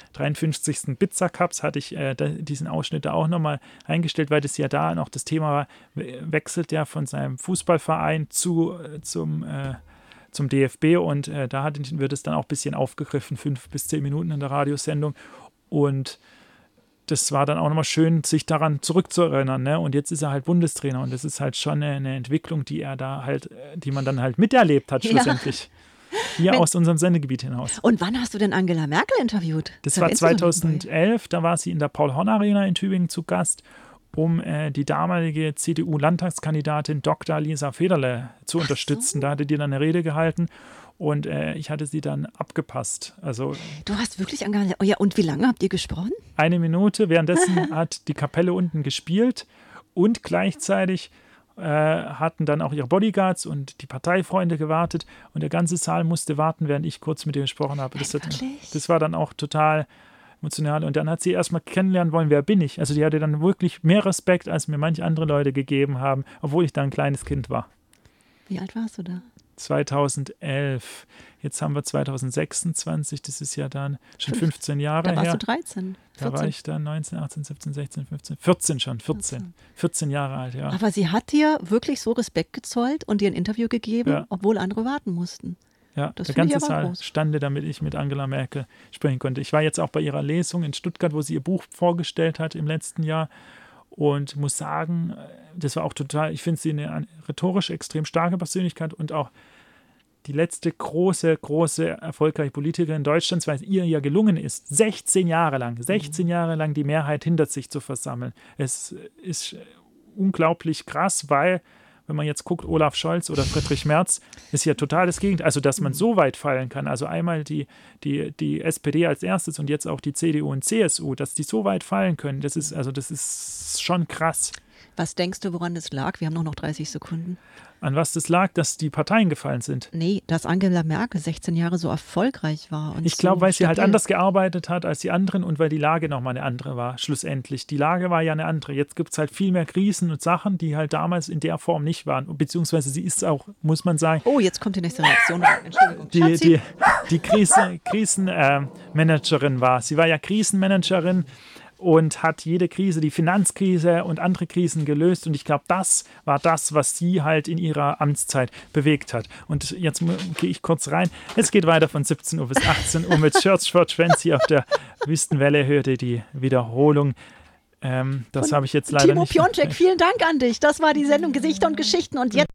53. Pizza Cups hatte ich diesen Ausschnitt da auch nochmal eingestellt, weil das ja da noch das Thema war, wechselt der von seinem Fußballverein zum DFB und da wird es dann auch ein bisschen aufgegriffen, 5 bis 10 Minuten in der Radiosendung und das war dann auch nochmal schön, sich daran zurückzuerinnern, ne? Und jetzt ist er halt Bundestrainer und das ist halt schon eine Entwicklung, die man dann halt miterlebt hat schlussendlich. Hier aus unserem Sendegebiet hinaus. Und wann hast du denn Angela Merkel interviewt? Das war 2011, da war sie in der Paul-Horn-Arena in Tübingen zu Gast, um die damalige CDU-Landtagskandidatin Dr. Lisa Federle zu unterstützen. Da hatte die dann eine Rede gehalten und ich hatte sie dann abgepasst. Also, du hast wirklich Angela. Oh ja, und wie lange habt ihr gesprochen? 1 Minute. Währenddessen hat die Kapelle unten gespielt und gleichzeitig hatten dann auch ihre Bodyguards und die Parteifreunde gewartet und der ganze Saal musste warten, während ich kurz mit ihr gesprochen habe. Das war dann auch total emotional und dann hat sie erstmal kennenlernen wollen, wer bin ich. Also die hatte dann wirklich mehr Respekt, als mir manche andere Leute gegeben haben, obwohl ich da ein kleines Kind war. Wie alt warst du da? 2011. Jetzt haben wir 2026, das ist ja dann schon 15 Jahre her. Da warst du 13. 14. Da war ich dann 19, 18, 17, 16, 15, 14 schon, 14 Jahre alt, ja. Aber sie hat dir wirklich so Respekt gezollt und dir ein Interview gegeben, obwohl andere warten mussten. Ja, Das der finde ich ganze aber Saal groß. stand, damit ich mit Angela Merkel sprechen konnte. Ich war jetzt auch bei ihrer Lesung in Stuttgart, wo sie ihr Buch vorgestellt hat im letzten Jahr und muss sagen, das war auch total, ich finde sie eine rhetorisch extrem starke Persönlichkeit und auch die letzte große erfolgreiche Politikerin Deutschlands, weil es ihr ja gelungen ist, 16 Jahre lang die Mehrheit hinter sich zu versammeln. Es ist unglaublich krass, weil, wenn man jetzt guckt, Olaf Scholz oder Friedrich Merz, ist ja total das Gegenteil. Also, dass man so weit fallen kann. Also einmal die SPD als erstes und jetzt auch die CDU und CSU, dass die so weit fallen können, das ist schon krass. Was denkst du, woran das lag? Wir haben nur noch 30 Sekunden. An was das lag, dass die Parteien gefallen sind. Nee, dass Angela Merkel 16 Jahre so erfolgreich war. Und Ich glaube, so weil sie halt stabil. anders gearbeitet hat als die anderen und weil die Lage nochmal eine andere war, schlussendlich. Die Lage war ja eine andere. Jetzt gibt es halt viel mehr Krisen und Sachen, die halt damals in der Form nicht waren. Beziehungsweise sie ist auch, muss man sagen, Oh, jetzt kommt die nächste Reaktion. Entschuldigung. die Krisenmanagerin war. Sie war ja Krisenmanagerin und hat jede Krise, die Finanzkrise und andere Krisen gelöst. Und ich glaube, das war das, was sie halt in ihrer Amtszeit bewegt hat. Und jetzt gehe ich kurz rein. Es geht weiter von 17 Uhr bis 18 Uhr mit Church for Twenty auf der Wüstenwelle. Hört ihr die Wiederholung. Das habe ich jetzt leider Timo nicht. Piontek, vielen Dank an dich. Das war die Sendung Gesichter und Geschichten. Und jetzt